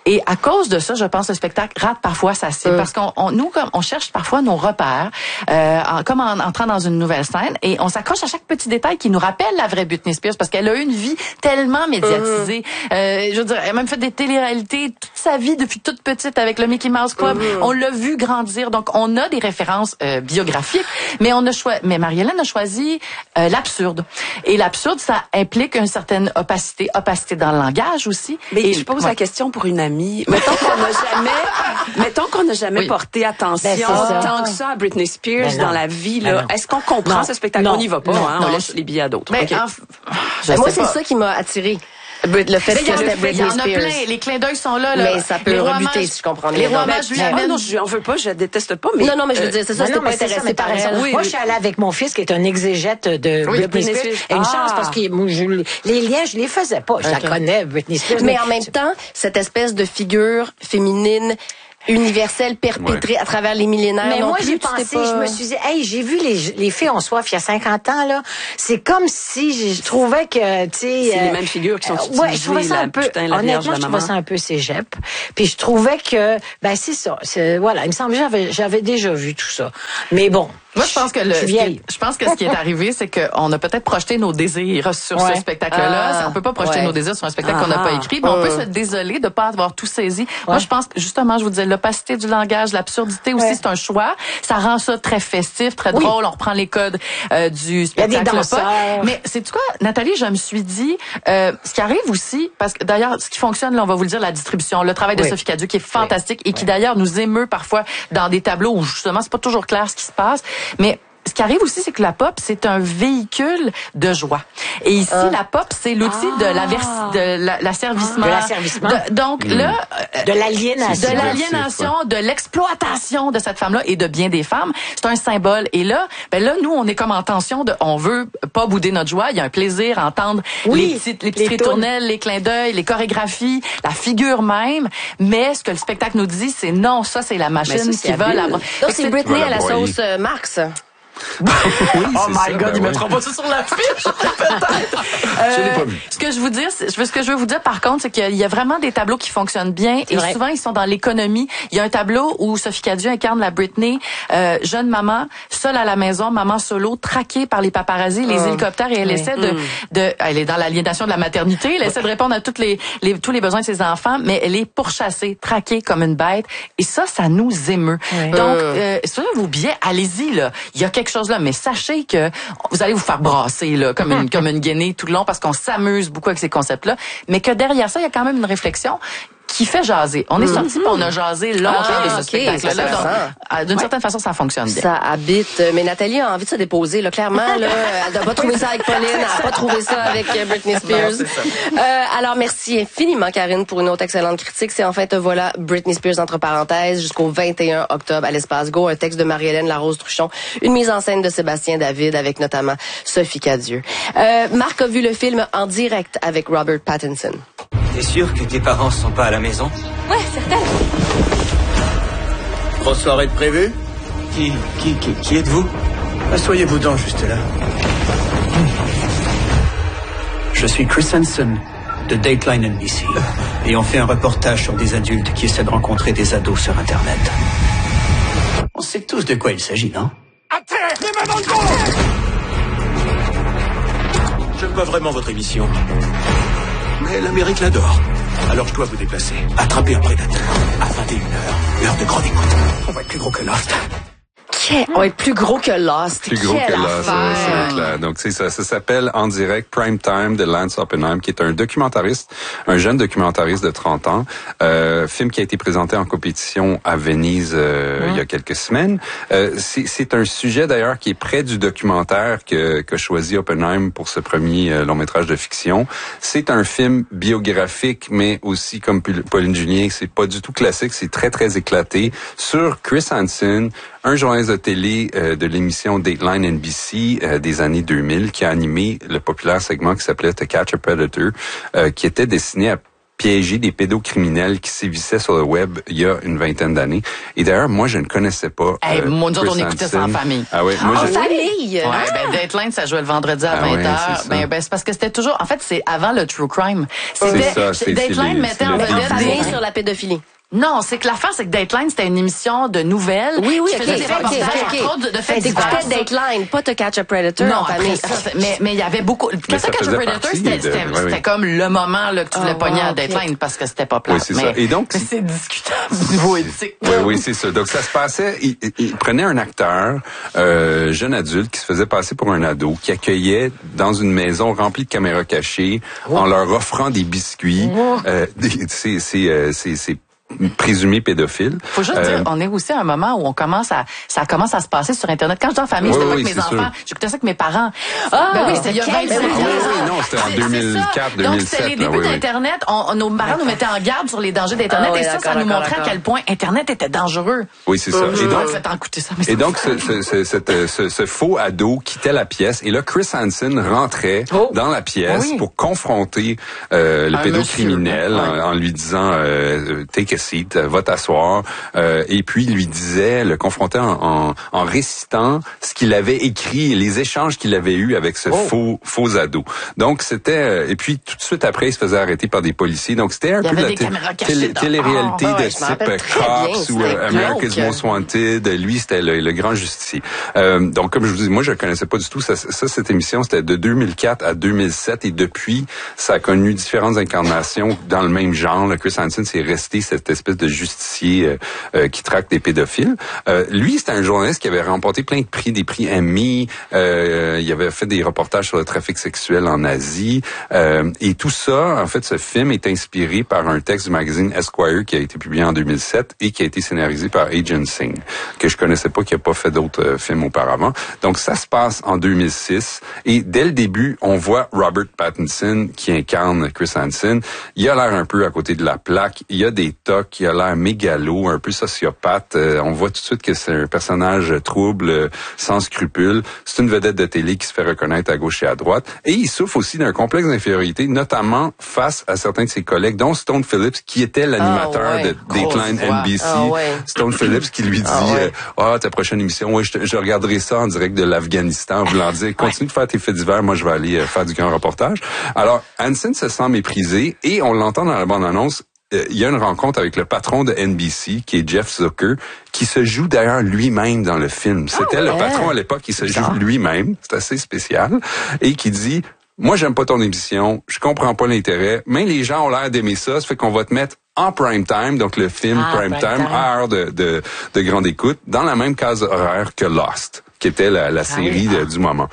Et à cause de ça, je pense que le spectacle rate parfois sa cible. Mm. Parce qu'on, on, nous, comme, on cherche parfois nos repères, euh, en, comme en entrant dans une nouvelle scène, et on s'accroche à chaque petit détail qui nous rappelle la vraie Britney Spears, parce qu'elle a eu une vie tellement médiatisée. Mm. Euh, je veux dire, elle a même fait des télé-réalités toute sa vie depuis toute petite avec le Mickey Mouse Club. Mm. On l'a vu grandir. Donc, on a des références euh, biographiques, mais on a choisi, mais Marie-Hélène a choisi euh, l'absurde. Et l'absurde, ça implique une certaine opacité, opacité dans le langage aussi. Mais et je pose ouais. la question pour une amie. Mettons qu'on n'a jamais, mettons qu'on n'a jamais oui. porté attention ben, tant que ça à Britney Spears ben dans la vie, là. Ben Est-ce qu'on comprend non. ce spectacle? Non. On n'y va pas, non. hein. Non. On laisse les billets à d'autres. Ben, Okay. en, moi, c'est ça qui m'a attiré. Le fait que c'était Britney Il y en a Spears. plein. Les clins d'œil sont là. là. Mais ça peut les rebuter, romages, si je comprends bien. Les Donc, romages lui Ah amènent. non, je en veux pas, je la déteste pas, mais. Non, non, mais je veux dire, c'est ça, Non, c'était non, pas mais c'est ça, intéressé mais par t'as raison. elle. Oui, Moi, oui. je suis allée avec mon fils qui est un exégète de Oui, Britney, Britney Spears. Spears. Et une Ah. chance parce que moi, je, les liens, je les faisais pas. Je la Okay. connais, Britney Spears. Mais en même temps, cette espèce de figure féminine universelle perpétrée ouais. à travers les millénaires. Mais non moi, plus, j'ai tu pensé, t'es pas... je me suis dit, hey, j'ai vu les, les filles ont soif il y a cinquante ans, là. C'est comme si je trouvais que, tu sais... C'est euh, les mêmes figures qui sont utilisées. Ouais, je trouvais ça la, un peu, putain, la Vierge, honnêtement, la je trouvais maman. ça un peu cégep. Puis je trouvais que, ben, c'est ça. C'est, voilà, il me semble que j'avais, j'avais déjà vu tout ça. Mais bon. Moi, je pense que le, je, suis ce qui est, je pense que ce qui est arrivé, c'est qu'on a peut-être projeté nos désirs sur ouais. ce spectacle-là. Ah, on peut pas projeter ouais. nos désirs sur un spectacle Ah, qu'on n'a pas ah. écrit, mais on euh. peut se désoler de pas avoir tout saisi. Ouais. Moi, je pense que, justement, je vous disais, l'opacité du langage, l'absurdité aussi, ouais. c'est un choix. Ça rend ça très festif, très oui. drôle. On reprend les codes euh, du spectacle. Il y a des danseurs. Mais c'est quoi, Nathalie, je me suis dit, euh, ce qui arrive aussi, parce que d'ailleurs, ce qui fonctionne, là, on va vous le dire, la distribution, le travail de oui. Sophie Cadieux qui est fantastique oui. et qui d'ailleurs nous émeut parfois dans des tableaux où justement c'est pas toujours clair ce qui se passe, mais ce qui arrive aussi, c'est que la pop, c'est un véhicule de joie. Et ici, ah. la pop, c'est l'outil ah. de la vers- de la, l'asservissement. De l'asservissement. De, donc mmh. là, de l'aliénation. De l'aliénation, ouais. de l'exploitation de cette femme-là et de bien des femmes. C'est un symbole. Et là, ben là, nous, on est comme en tension de, on veut pas bouder notre joie. Il y a un plaisir à entendre oui, les petites, les petites les ritournelles, les clins d'œil, les chorégraphies, la figure même. Mais ce que le spectacle nous dit, c'est non, ça, c'est la machine ça, qui va la. Donc, c'est Britney à la sauce euh, Marx. oui, oh my ça, God, ben ils ouais. mettront pas ça sur l'affiche, peut-être. Euh, je l'ai pas vu. Ce que je vous dire, c'est, ce que je veux vous dire par contre, c'est qu'il y a vraiment des tableaux qui fonctionnent bien c'est et vrai. Souvent ils sont dans l'économie. Il y a un tableau où Sophie Cadieux incarne la Britney, euh, jeune maman, seule à la maison, maman solo, traquée par les paparazzis, les oh. hélicoptères et elle oui. essaie de, de, elle est dans l'aliénation de la maternité, elle essaie de répondre à toutes les, les tous les besoins de ses enfants, mais elle est pourchassée, traquée comme une bête et ça, ça nous émeut. Oui. Donc, euh, sur vos billets, allez-y là. Il y a quelque chose là, mais sachez que vous allez vous faire brasser là, comme une comme une guenille tout le long parce qu'on s'amuse beaucoup avec ces concepts-là, mais que derrière ça, il y a quand même une réflexion qui fait jaser. On est mm-hmm. sorti on a jasé longtemps ah, de ce okay, spectacle-là. Donc, d'une ouais. certaine façon, ça fonctionne bien. Ça habite. Mais Nathalie a envie de se déposer, là, clairement. Là, elle n'a pas trouvé ça avec Pauline, elle n'a pas trouvé ça avec Britney Spears. Non, euh, alors, merci infiniment, Karine, pour une autre excellente critique. C'est en fait, voilà, Britney Spears, entre parenthèses, jusqu'au vingt et un octobre à l'Espace Go, un texte de Marie-Hélène Larose-Truchon, une mise en scène de Sébastien David avec notamment Sophie Cadieux. Euh, Marc a vu le film en direct avec Robert Pattinson. T'es sûr que tes parents sont pas à la maison? Ouais, certaine. Grosse soirée de prévue? Qui, qui, qui, qui êtes-vous? Asseyez-vous donc juste là. Je suis Chris Hansen de Dateline N B C et on fait un reportage sur des adultes qui essaient de rencontrer des ados sur Internet. On sait tous de quoi il s'agit, non? Les mains dans le dos! J'aime pas vraiment votre émission. Mais l'Amérique l'adore. Alors je dois vous déplacer. Attraper un prédateur. À vingt et une heures, l'heure de grande écoute. On va être plus gros que Lost. On est plus gros que Lost. Plus gros Quelle que Lost, affaire. c'est clair. Donc, c'est ça. Ça s'appelle En direct Prime Time de Lance Oppenheim, qui est un documentariste, un jeune documentariste de trente ans. Euh, film qui a été présenté en compétition à Venise euh, mmh. il y a quelques semaines. Euh, c'est, c'est un sujet d'ailleurs qui est près du documentaire que que choisi Oppenheim pour ce premier euh, long métrage de fiction. C'est un film biographique, mais aussi comme Pauline Julien, c'est pas du tout classique. C'est très très éclaté sur Chris Hansen, un journaliste de télé euh, de l'émission Dateline N B C euh, des années deux mille qui a animé le populaire segment qui s'appelait To Catch a Predator, euh, qui était destiné à piégé des pédocriminels qui sévissaient sur le web il y a une vingtaine d'années. Et d'ailleurs, moi, je ne connaissais pas. Hey, euh, moi, nous autres, on Chris écoutait ça en Hansen. famille. Ah oui, moi, En je... famille! Ouais, ben Dateline, ça jouait le vendredi à Ah vingt ouais, heures. c'est ben, ça. ben c'est parce que c'était toujours. En fait, c'est avant le true crime. C'était C'est ça, c'est- c'est Dateline les- mettait c'est en le vedette début. des- Famille sur la pédophilie. Non, c'est que l'affaire, c'est que Dateline, c'était une émission de nouvelles. Oui, oui, qui ok, faisait des ok, reportages, ok, entre autres, de, de faits T'écoutais divers. Dateline, pas To Catch a Predator Non, en après famille. ça, c'est- mais mais il y avait beaucoup. Quand ça Catch a faisait Predator, partie c'était de- c'était ouais, c'était oui. comme le moment là que tu voulais Oh, pogner wow, à ok. Dateline parce que c'était pas plat. Oui, c'est mais, ça. Et donc, mais c'est discutable au niveau éthique. Oui, oui, c'est ça. Donc, ça se passait, il, il- il prenait un acteur, euh, jeune adulte, qui se faisait passer pour un ado, qui accueillait dans une maison remplie de caméras cachées, en leur offrant des biscuits, euh, des- c'est, c'est, euh, c'est, c'est présumé pédophile. Faut juste Euh, dire, on est aussi à un moment où on commence à, ça commence à se passer sur Internet. Quand je dis en famille, Oui, c'était pas oui, avec mes c'est enfants, sûr. j'écoutais ça avec mes parents. Ah, ben oui, c'était il y a quel- vingt-cinq ben ans. oui, oui, non, c'était en C'est- c'est deux mille quatre, ça. deux mille sept, Donc, c'était les là, débuts oui, oui. d'Internet. On, nos parents nous mettaient en garde sur les dangers d'Internet. Ah oui, et ça, ça d'accord, nous d'accord, montrait à d'accord. quel point Internet était dangereux. Oui, c'est ça. Et Et donc, donc, faites en écouter ça. mais Et c'est- donc, ce, ce, ce, cette, euh, ce, ce faux ado quittait la pièce. Et là, Chris Hansen rentrait Oh. dans la pièce Oui. pour confronter euh, le Un pédocriminel monsieur, en, en lui disant euh, « Take a seat, va t'asseoir euh, ». Et puis, il lui disait, le confrontait en, en, en récitant ce qu'il avait écrit et les échanges qu'il avait eus avec ce Oh. faux faux ado. Donc, c'était... euh, et puis, tout de suite après, il se faisait arrêter par des policiers. Donc, c'était un Il y peu avait la des té- caméras cachées télé- dehors. télé-réalité Ah, ouais, de je me type rappelle euh, très bien, Cops ou c'était euh, America's glauque. Most Wanted. Lui, c'était le, le grand justicier. Euh, donc, comme je vous dis, moi, je connaissais pas du tout ça, ça cette émission. C'était de deux mille quatre à deux mille sept. Et depuis, ça a connu différentes incarnations dans le même genre. Là, Chris Hansen, c'est resté cette espèce de justicier euh, euh, qui traque des pédophiles. Euh, lui, c'était un journaliste qui avait remporté plein de prix, des prix Emmy. Euh, il avait fait des reportages sur le trafic sexuel en Asie. Euh, et tout ça, en fait, ce film est inspiré par un texte du magazine Esquire qui a été publié en deux mille sept et qui a été scénarisé par Agent Singh, que je connaissais pas, qui a pas fait d'autres euh, films auparavant. Donc, ça se passe en deux mille six. Et dès le début, on voit Robert Pattinson qui incarne Chris Hansen. Il a l'air un peu à côté de la plaque. Il a des tocs. Il a l'air mégalo, un peu sociopathe. Euh, on voit tout de suite que c'est un personnage trouble, euh, sans scrupules. C'est une vedette de télé qui se fait reconnaître à gauche et à droite. Et il souffre aussi d'un complexe d'infériorité, notamment face à certains de ses collègues, dont Stone Phillips, qui était l'animateur Ah ouais, de Dateline grosse voix. N B C. Ah ouais. Stone Phillips qui lui dit Ah ouais. euh, ah, ta prochaine émission, ouais, je, te- je regarderai ça en direct de l'Afghanistan, voulant dire continue de faire tes faits divers, moi je vais aller euh, faire du grand reportage. Alors Hansen se sent méprisé et on l'entend dans la bande-annonce. Euh, il y a une rencontre avec le patron de N B C, qui est Jeff Zucker, qui se joue d'ailleurs lui-même dans le film. C'était le ouais. patron à l'époque qui se joue lui-même. C'est assez spécial. Et qui dit, moi, j'aime pas ton émission, je comprends pas l'intérêt, mais les gens ont l'air d'aimer ça, ça fait qu'on va te mettre en prime time, donc le film Ah, prime prime time, time. à heure de, de, de grande écoute, dans la même case horaire que Lost, qui était la, la série de- du moment.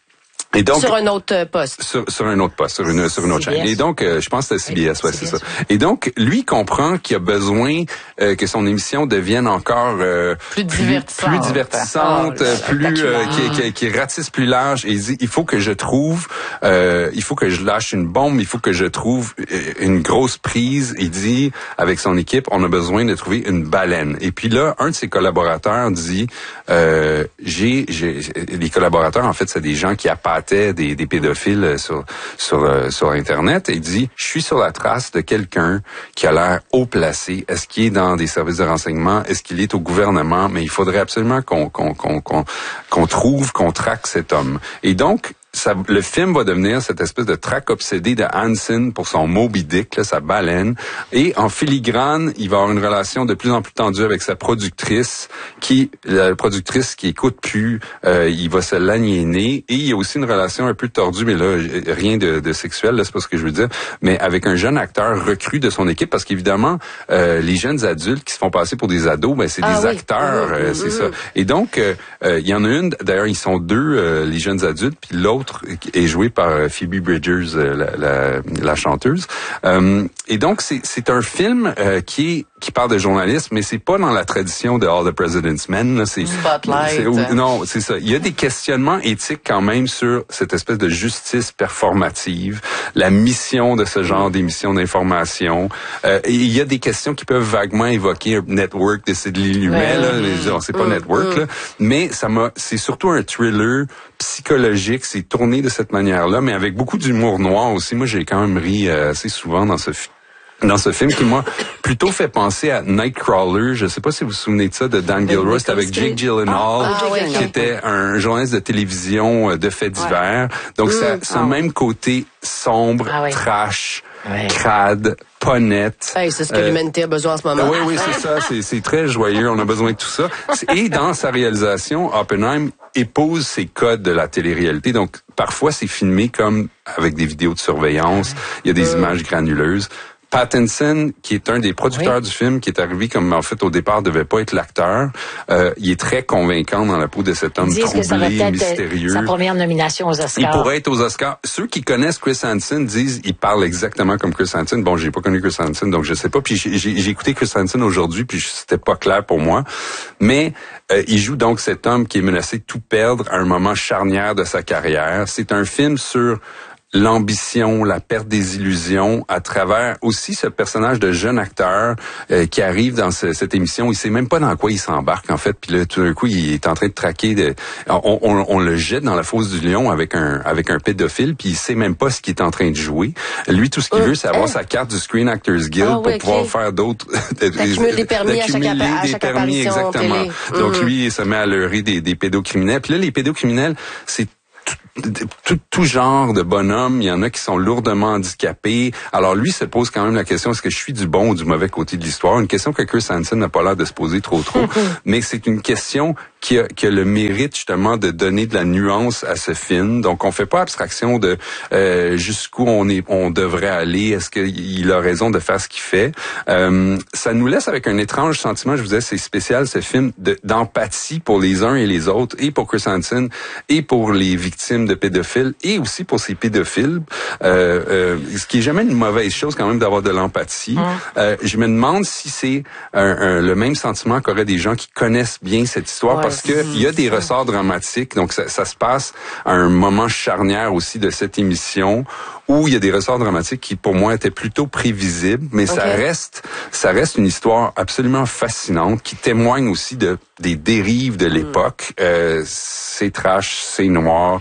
Et donc, Sur un autre euh, poste. sur, sur un autre poste, sur une, sur une autre C B S. chaîne. Et donc, euh, je pense que c'est C B S, ouais, c'est C B S, ça. Et donc, lui comprend qu'il a besoin euh, que son émission devienne encore euh, Plus divertissante. plus divertissante, Oh là là, euh, plus euh, qui, qui, qui ratisse plus large. Et il dit, il faut que je trouve, euh, il faut que je lâche une bombe, il faut que je trouve euh, une grosse prise. Il dit, avec son équipe, on a besoin de trouver une baleine. Et puis là, un de ses collaborateurs dit, euh, j'ai, j'ai, les collaborateurs, en fait, c'est des gens qui appâtent Des, des pédophiles sur sur euh, sur Internet et dit je suis sur la trace de quelqu'un qui a l'air haut placé. Est-ce qu'il est dans des services de renseignement? Est-ce qu'il est au gouvernement? Mais il faudrait absolument qu'on qu'on qu'on qu'on, qu'on trouve, qu'on traque cet homme. Et donc ça, le film va devenir cette espèce de traque obsédée de Hansen pour son Moby Dick, là, sa baleine. Et en filigrane, il va avoir une relation de plus en plus tendue avec sa productrice, qui la productrice qui écoute plus, euh, il va se l'aliéner. Et il y a aussi une relation un peu tordue, mais là, rien de, de sexuel, là, c'est pas ce que je veux dire, mais avec un jeune acteur recru de son équipe, parce qu'évidemment, euh, les jeunes adultes qui se font passer pour des ados, ben c'est Ah des oui. acteurs, Mmh, euh, mmh, c'est mmh. ça. Et donc, euh, euh, il y en a une, d'ailleurs, ils sont deux, euh, les jeunes adultes, puis l'autre est joué par euh, Phoebe Bridgers, euh, la, la, la chanteuse. Euh, et donc, c'est, c'est un film euh, qui est qui parle de journalisme, mais c'est pas dans la tradition de All the President's Men. Là, c'est, Spotlight. c'est, ou- non, c'est ça. Il y a des questionnements éthiques quand même sur cette espèce de justice performative, la mission de ce genre d'émission d'information. Euh, et il y a des questions qui peuvent vaguement évoquer un network de Sidney Lumet, là, mais, c'est pas network, là, mais ça m'a, c'est surtout un thriller psychologique, c'est tourné de cette manière-là, mais avec beaucoup d'humour noir aussi. Moi, j'ai quand même ri euh, assez souvent dans ce film. dans ce film qui, moi, plutôt fait penser à Nightcrawler. Je sais pas si vous vous souvenez de ça, de Dan Gilroy. C'était avec Jake Gyllenhaal, ah, ah, oui, qui oui. était un journaliste de télévision de faits divers. Ouais. Donc, mmh. ça, ce ah, même côté sombre, ah, oui. trash, ouais. crade, pas net. Hey, c'est ce que euh, l'humanité a besoin en ce moment. Oui, oui, c'est ça. C'est, c'est très joyeux. On a besoin de tout ça. Et dans sa réalisation, Oppenheim épouse ces codes de la télé-réalité. Donc, parfois, c'est filmé comme avec des vidéos de surveillance. Il y a des mmh. images granuleuses. Pattinson, qui est un des producteurs oui. du film, qui est arrivé comme, en fait, au départ, devait pas être l'acteur. Euh, il est très convaincant dans la peau de cet homme troublé, mystérieux. Sa première nomination aux Oscars. Il pourrait être aux Oscars. Ceux qui connaissent Chris Hansen disent, il parle exactement comme Chris Hansen. Bon, j'ai pas connu Chris Hansen, donc je sais pas. Puis j'ai, j'ai, j'ai écouté Chris Hansen aujourd'hui, puis c'était pas clair pour moi. Mais euh, il joue donc cet homme qui est menacé de tout perdre à un moment charnière de sa carrière. C'est un film sur l'ambition, la perte des illusions, à travers aussi ce personnage de jeune acteur euh, qui arrive dans ce, cette émission. Il sait même pas dans quoi il s'embarque, en fait. Puis là, tout d'un coup, il est en train de traquer. De, on, on, on le jette dans la fosse du lion avec un avec un pédophile, puis il sait même pas ce qu'il est en train de jouer. Lui, tout ce qu'il euh, veut, c'est avoir euh. sa carte du Screen Actors Guild ah, pour oui, pouvoir okay. faire d'autres... D'accumuler des permis à chaque, à chaque permis, exactement. Télé. Donc mmh. lui, il se met à leurrer des, des pédocriminels. Puis là, les pédocriminels, c'est Tout, tout genre de bonhommes, il y en a qui sont lourdement handicapés. Alors lui se pose quand même la question, est-ce que je suis du bon ou du mauvais côté de l'histoire? Une question que Chris Hansen n'a pas l'air de se poser trop trop, mais c'est une question qui a, qui a le mérite justement de donner de la nuance à ce film. Donc on fait pas abstraction de euh, jusqu'où on est, on devrait aller. Est-ce qu'il a raison de faire ce qu'il fait? Euh, ça nous laisse avec un étrange sentiment. Je vous disais, c'est spécial ce film de, d'empathie pour les uns et les autres, et pour Chris Hansen et pour les victimes de pédophiles et aussi pour ces pédophiles, euh, euh, ce qui est jamais une mauvaise chose quand même d'avoir de l'empathie. Mmh. Euh, je me demande si c'est un, un, le même sentiment qu'auraient des gens qui connaissent bien cette histoire, ouais, parce que il y a des ressorts dramatiques, donc ça, ça se passe à un moment charnière aussi de cette émission où il y a des ressorts dramatiques qui pour moi étaient plutôt prévisibles, mais okay. ça reste ça reste une histoire absolument fascinante qui témoigne aussi de des dérives de l'époque. Mmh. Euh, c'est trash, c'est noir,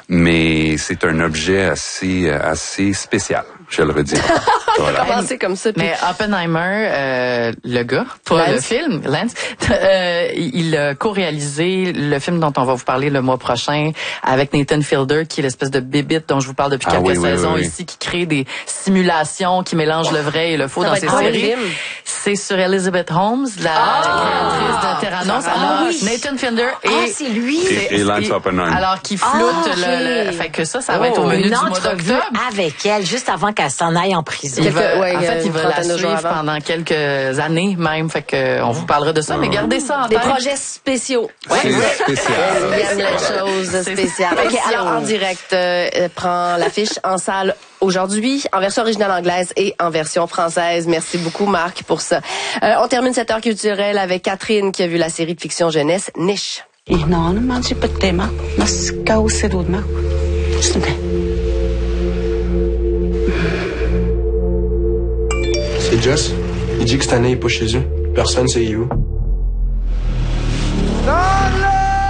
mais c'est un objet assez assez spécial, je le redis. Voilà. Commencer comme ça. Puis... Mais Oppenheimer, euh, le gars, pour Lance. le film, Lance, euh, il a co-réalisé le film dont on va vous parler le mois prochain avec Nathan Fielder, qui est l'espèce de bébite dont je vous parle depuis ah, quelques oui, saisons oui, oui, ici, qui crée des simulations qui mélangent le vrai et le faux ça dans ses séries. C'est sur Elizabeth Holmes, la ah, créatrice de Terranos. Ah, alors, oui. Nathan Fielder et... Ah, c'est lui! Et, et Lance Oppenheimer. Alors, qui floute ah, okay. le, le... Fait que ça, ça va oh, être au menu du mois d'octobre. Avec elle, juste avant qu'elle s'en aille en prison. Il va, ouais, en fait, il va la suivre pendant quelques années même. Fait que on vous parlera de ça, mais gardez ça en Des tête. Des projets spéciaux. Ouais. C'est spécial. Il aime les choses spéciales. OK, alors en direct, euh, prend l'affiche en salle aujourd'hui, en version originale anglaise et en version française. Merci beaucoup, Marc, pour ça. Euh, on termine cette heure culturelle avec Catherine, qui a vu la série de fiction jeunesse Niche. C'est Jess. Il dit que cette année, il est pas chez eux. Personne sait où. Stanley!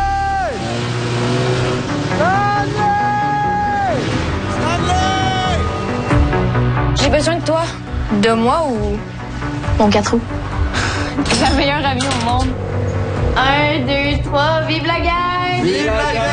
Stanley! Stanley! J'ai besoin de toi. De moi ou mon quatre roues? La meilleure amie au monde. Un, deux, trois, vive la gang! Vive la gang!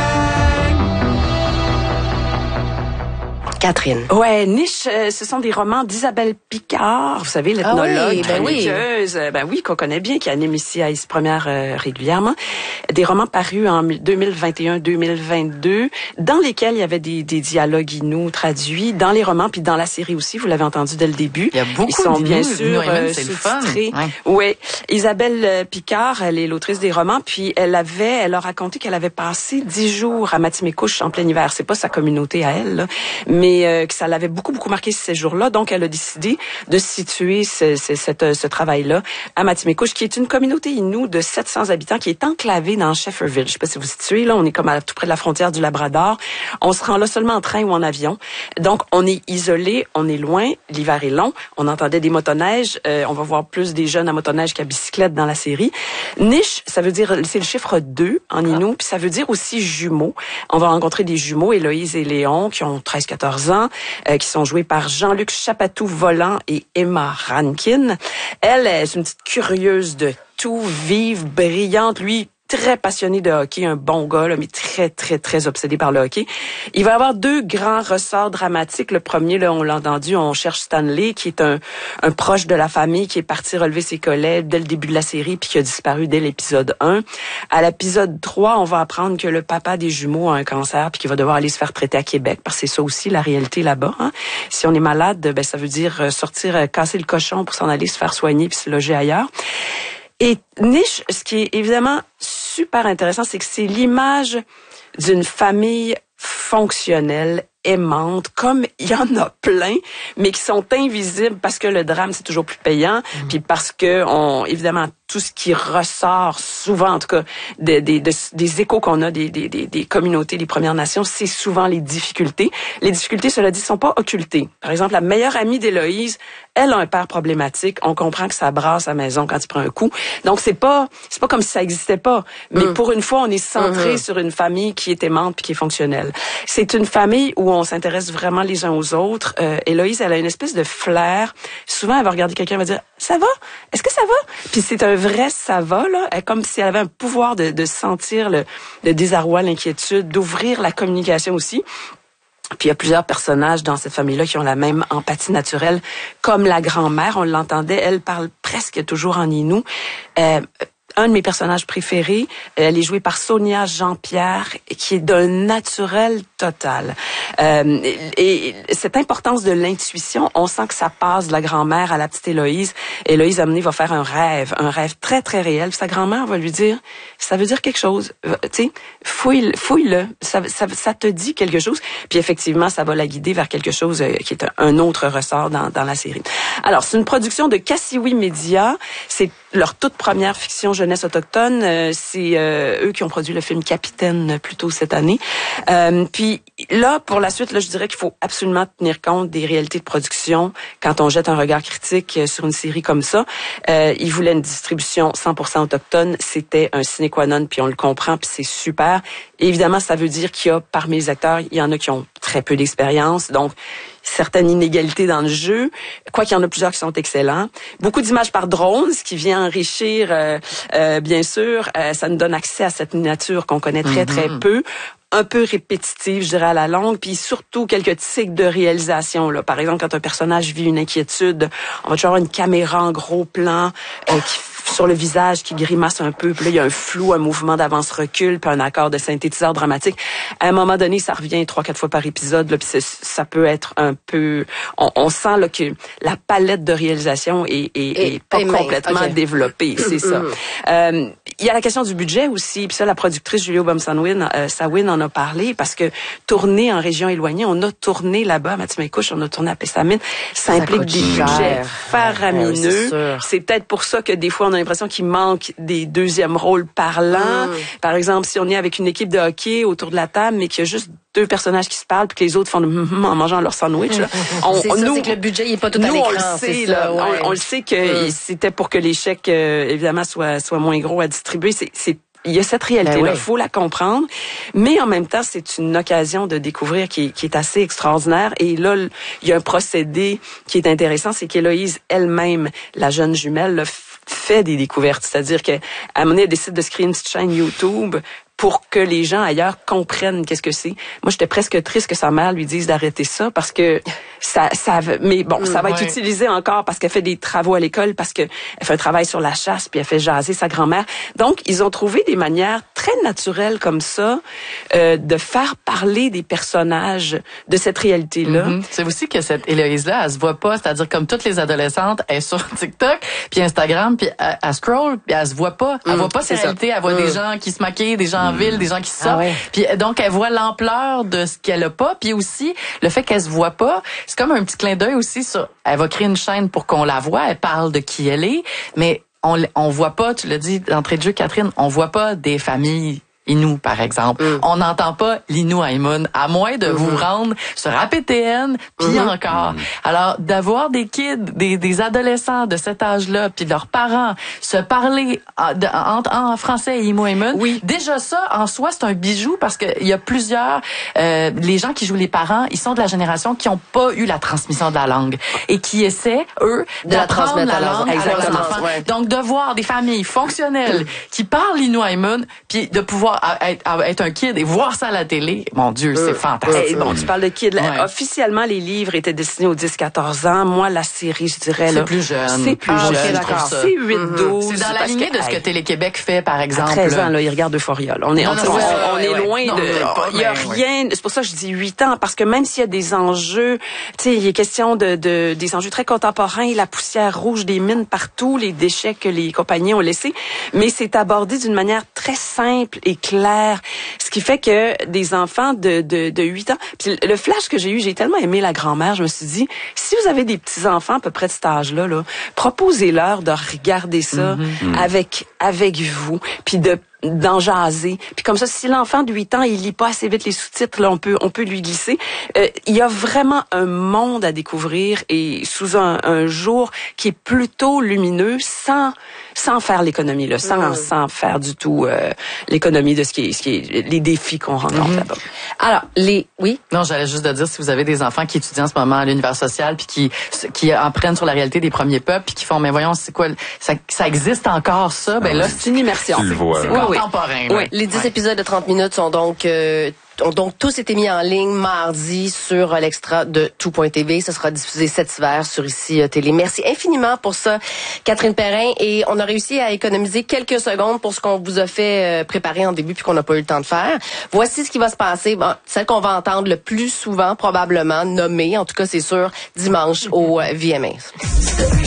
Catherine. Ouais, Niche, euh, ce sont des romans d'Isabelle Picard, vous savez, l'ethnologue, ah oui, ben chroniqueuse, oui. ben oui, qu'on connaît bien, qui anime ici à Ici Première euh, régulièrement. Des romans parus en deux mille vingt et un deux mille vingt-deux, dans lesquels il y avait des, des dialogues inou traduits, dans les romans, puis dans la série aussi, vous l'avez entendu dès le début. Il y a beaucoup Ils sont de bien nous, sûr nous, euh, sous-titrés. Ouais. Oui, Isabelle Picard, elle est l'autrice des romans, puis elle avait, elle a raconté qu'elle avait passé dix jours à Matimekouche en plein hiver. C'est pas sa communauté à elle, là, mais euh, que ça l'avait beaucoup, beaucoup marqué ces jours-là. Donc, elle a décidé de situer ce, ce, ce, ce travail-là à Matimekouche, qui est une communauté inoue de sept cents habitants qui est enclavée dans Shefferville. Je sais pas si vous vous situez, là, on est comme à tout près de la frontière du Labrador. On se rend là seulement en train ou en avion. Donc, on est isolé, on est loin, l'hiver est long, on entendait des motoneiges, euh, on va voir plus des jeunes à motoneige qu'à bicyclette dans la série. Niche, ça veut dire, c'est le chiffre deux en inou, puis ça veut dire aussi jumeaux. On va rencontrer des jumeaux, Héloïse et Léon, qui ont treize quatorze quatorze ans, euh, qui sont joués par Jean-Luc Chapatou-Volant et Emma Rankin. Elle est une petite curieuse de tout, vive, brillante. Lui, très passionné de hockey, un bon gars, là, mais très, très, très obsédé par le hockey. Il va y avoir deux grands ressorts dramatiques. Le premier, là, on l'a entendu, on cherche Stanley, qui est un, un proche de la famille, qui est parti relever ses collègues dès le début de la série, puis qui a disparu dès l'épisode un. À l'épisode trois, on va apprendre que le papa des jumeaux a un cancer, puis qu'il va devoir aller se faire traiter à Québec, parce que c'est ça aussi la réalité là-bas. Hein. Si on est malade, ben ça veut dire sortir, casser le cochon pour s'en aller se faire soigner, puis se loger ailleurs. Et Niche, ce qui est évidemment super intéressant, c'est que c'est l'image d'une famille fonctionnelle, aimante, comme il y en a plein, mais qui sont invisibles parce que le drame, c'est toujours plus payant, mmh. puis parce que, on, évidemment, tout ce qui ressort souvent, en tout cas, des, des, des, des échos qu'on a des, des, des, des communautés, des Premières Nations, c'est souvent les difficultés. Les difficultés, cela dit, sont pas occultées. Par exemple, la meilleure amie d'Héloïse, elle a un père problématique. On comprend que ça brasse à la maison quand il prend un coup. Donc, c'est pas, c'est pas comme si ça existait pas. Mais mmh. pour une fois, on est centré mmh. sur une famille qui est aimante puis qui est fonctionnelle. C'est une famille où on s'intéresse vraiment les uns aux autres. Euh, Héloïse, elle a une espèce de flair. Souvent, elle va regarder quelqu'un et va dire « Ça va? Est-ce que ça va? » Puis c'est un vrai « ça va », là. Elle, comme si elle avait un pouvoir de, de sentir le, le désarroi, l'inquiétude, d'ouvrir la communication aussi. Puis il y a plusieurs personnages dans cette famille-là qui ont la même empathie naturelle, comme la grand-mère. On l'entendait, elle parle presque toujours en inou. Euh, Un de mes personnages préférés, elle est jouée par Sonia Jean-Pierre, qui est d'un naturel total. Euh, et, et cette importance de l'intuition, on sent que ça passe de la grand-mère à la petite Héloïse. Héloïse amenée va faire un rêve, un rêve très très réel. Puis sa grand-mère va lui dire, ça veut dire quelque chose. Tu sais, fouille, fouille-le. Ça, ça, ça te dit quelque chose. Puis effectivement, ça va la guider vers quelque chose qui est un autre ressort dans, dans la série. Alors, c'est une production de Kassiwi Media. C'est leur toute première fiction jeunesse autochtone. Euh, c'est euh, eux qui ont produit le film Capitaine plus tôt cette année. Euh, puis là, pour la suite, là, je dirais qu'il faut absolument tenir compte des réalités de production quand on jette un regard critique sur une série comme ça. Euh, ils voulaient une distribution cent pour cent autochtone. C'était un sine qua non, puis on le comprend, puis c'est super. Et évidemment, ça veut dire qu'il y a parmi les acteurs, il y en a qui ont très peu d'expérience, donc certaines inégalités dans le jeu, quoi qu'il y en a plusieurs qui sont excellents. Beaucoup d'images par drone, ce qui vient enrichir, euh, euh, bien sûr, euh, ça nous donne accès à cette nature qu'on connaît très, très mm-hmm. peu. Un peu répétitive, je dirais, à la longue, puis surtout quelques tics de réalisation. Là. Par exemple, quand un personnage vit une inquiétude, on va toujours avoir une caméra en gros plan euh, qui sur le visage qui grimace un peu, puis là, il y a un flou, un mouvement d'avance-recul, puis un accord de synthétiseur dramatique. À un moment donné, ça revient trois, quatre fois par épisode, là, puis ça peut être un peu... On, on sent là, que la palette de réalisation est, est, et, est pas et complètement okay. développée, c'est ça. Euh, il y a la question du budget aussi, puis ça, la productrice Julie Aubin-Sawin euh, Sawin en a parlé, parce que tourner en région éloignée, on a tourné là-bas à Matimekouche, on a tourné à Pessamine, ça, ça implique des cher. budgets faramineux. Ouais, c'est, c'est peut-être pour ça que des fois, on a l'impression qu'il manque des deuxièmes rôles parlants. Mmh. Par exemple, si on est avec une équipe de hockey autour de la table, mais qu'il y a juste deux personnages qui se parlent puis que les autres font de mm, en mangeant leur sandwich. Là. On, c'est ça, nous, c'est que le budget il est pas tout à l'écran. On le sait, là, ça, ouais. on, on le sait que mmh. c'était pour que les chèques, euh, évidemment, soient, soient moins gros à distribuer. C'est, c'est il y a cette réalité-là, il ben oui. faut la comprendre, mais en même temps, c'est une occasion de découvrir qui est, qui est assez extraordinaire. Et là, il y a un procédé qui est intéressant, c'est qu'Héloïse elle-même, la jeune jumelle, là, fait des découvertes. C'est-à-dire qu'à un moment donné, elle décide de se créer une petite chaîne YouTube pour que les gens ailleurs comprennent qu'est-ce que c'est. Moi, j'étais presque triste que sa mère lui dise d'arrêter ça parce que ça, ça, mais bon, ça va ouais. être utilisé encore parce qu'elle fait des travaux à l'école, parce que elle fait un travail sur la chasse, puis elle fait jaser sa grand-mère. Donc, ils ont trouvé des manières très naturelles comme ça euh, de faire parler des personnages de cette réalité-là. Mm-hmm. C'est aussi que cette Héloïse-là, elle se voit pas, c'est-à-dire comme toutes les adolescentes, elle est sur TikTok, puis Instagram, puis elle, elle scroll, puis elle se voit pas. Elle mm, voit pas cette réalité, elle voit mm. des gens qui se maquillent, des gens en ville, des gens qui sortent. Ah ouais. Puis donc elle voit l'ampleur de ce qu'elle a pas, puis aussi le fait qu'elle se voit pas, c'est comme un petit clin d'œil aussi sur elle va créer une chaîne pour qu'on la voit, elle parle de qui elle est, mais on on voit pas, tu l'as dit d'entrée de jeu Catherine, on voit pas des familles Innu, par exemple. Mm. On n'entend pas l'Innu Aimun, à moins de mm-hmm. vous rendre sur A P T N, puis mm-hmm. encore. Mm-hmm. Alors, d'avoir des kids, des, des adolescents de cet âge-là, puis leurs parents se parler en, en, en français et Innu Aimun, oui. déjà ça, en soi, c'est un bijou, parce qu'il y a plusieurs... Euh, les gens qui jouent les parents, ils sont de la génération qui n'ont pas eu la transmission de la langue et qui essaient, eux, de d'apprendre la, la langue à leurs enfants. Ouais. Donc, de voir des familles fonctionnelles qui parlent l'Innu Aimun, puis de pouvoir Être, être un kid et voir ça à la télé, mon Dieu, c'est fantastique. Et bon, tu parles de kid. Ouais. Officiellement, les livres étaient destinés aux dix quatorze ans. Moi, la série, je dirais... C'est là, plus jeune. C'est plus ah, jeune. Okay, d'accord. C'est huit douze. C'est dans la lignée de ce que Télé-Québec fait, par exemple. À treize ans, là, ils regardent Euphoria. Là. On est, non, on, non, on, ouais, on ouais, est ouais. loin non, de... Il y a rien... C'est pour ça que je dis huit ans, parce que même s'il y a des enjeux, tu sais, il est question de, de des enjeux très contemporains, la poussière rouge des mines partout, les déchets que les compagnies ont laissés, mais c'est abordé d'une manière très simple et claire. Ce qui fait que des enfants de, de, de huit ans... Puis le flash que j'ai eu, j'ai tellement aimé la grand-mère, je me suis dit, si vous avez des petits-enfants à peu près de cet âge-là, là, proposez-leur de regarder ça mm-hmm. avec, avec vous, puis de d'en jaser. Puis comme ça, si l'enfant de huit ans, il lit pas assez vite les sous-titres, là, on peut, on peut lui glisser. Euh, il y a vraiment un monde à découvrir et sous un, un jour qui est plutôt lumineux, sans, sans faire l'économie, là, sans, mmh. sans faire du tout euh, l'économie de ce qui est, ce qui est les défis qu'on rencontre mmh. là-bas. Alors, les, oui. Non, j'allais juste de dire, si vous avez des enfants qui étudient en ce moment à l'univers social, puis qui, qui apprennent sur la réalité des premiers peuples, puis qui font, mais voyons, c'est quoi, ça, ça existe encore ça, ben là, c'est une immersion. Tu le vois. C'est contemporain. Oui, les dix ouais. épisodes de trente minutes sont donc euh, ont donc tous été mis en ligne mardi sur l'extra de tout point t v. Ça sera diffusé cet hiver sur Ici Télé. Merci infiniment pour ça, Catherine Perrin. Et on a réussi à économiser quelques secondes pour ce qu'on vous a fait euh, préparer en début puis qu'on n'a pas eu le temps de faire. Voici ce qui va se passer. Bon, celle qu'on va entendre le plus souvent, probablement, nommée, en tout cas c'est sûr, dimanche au euh, V M A.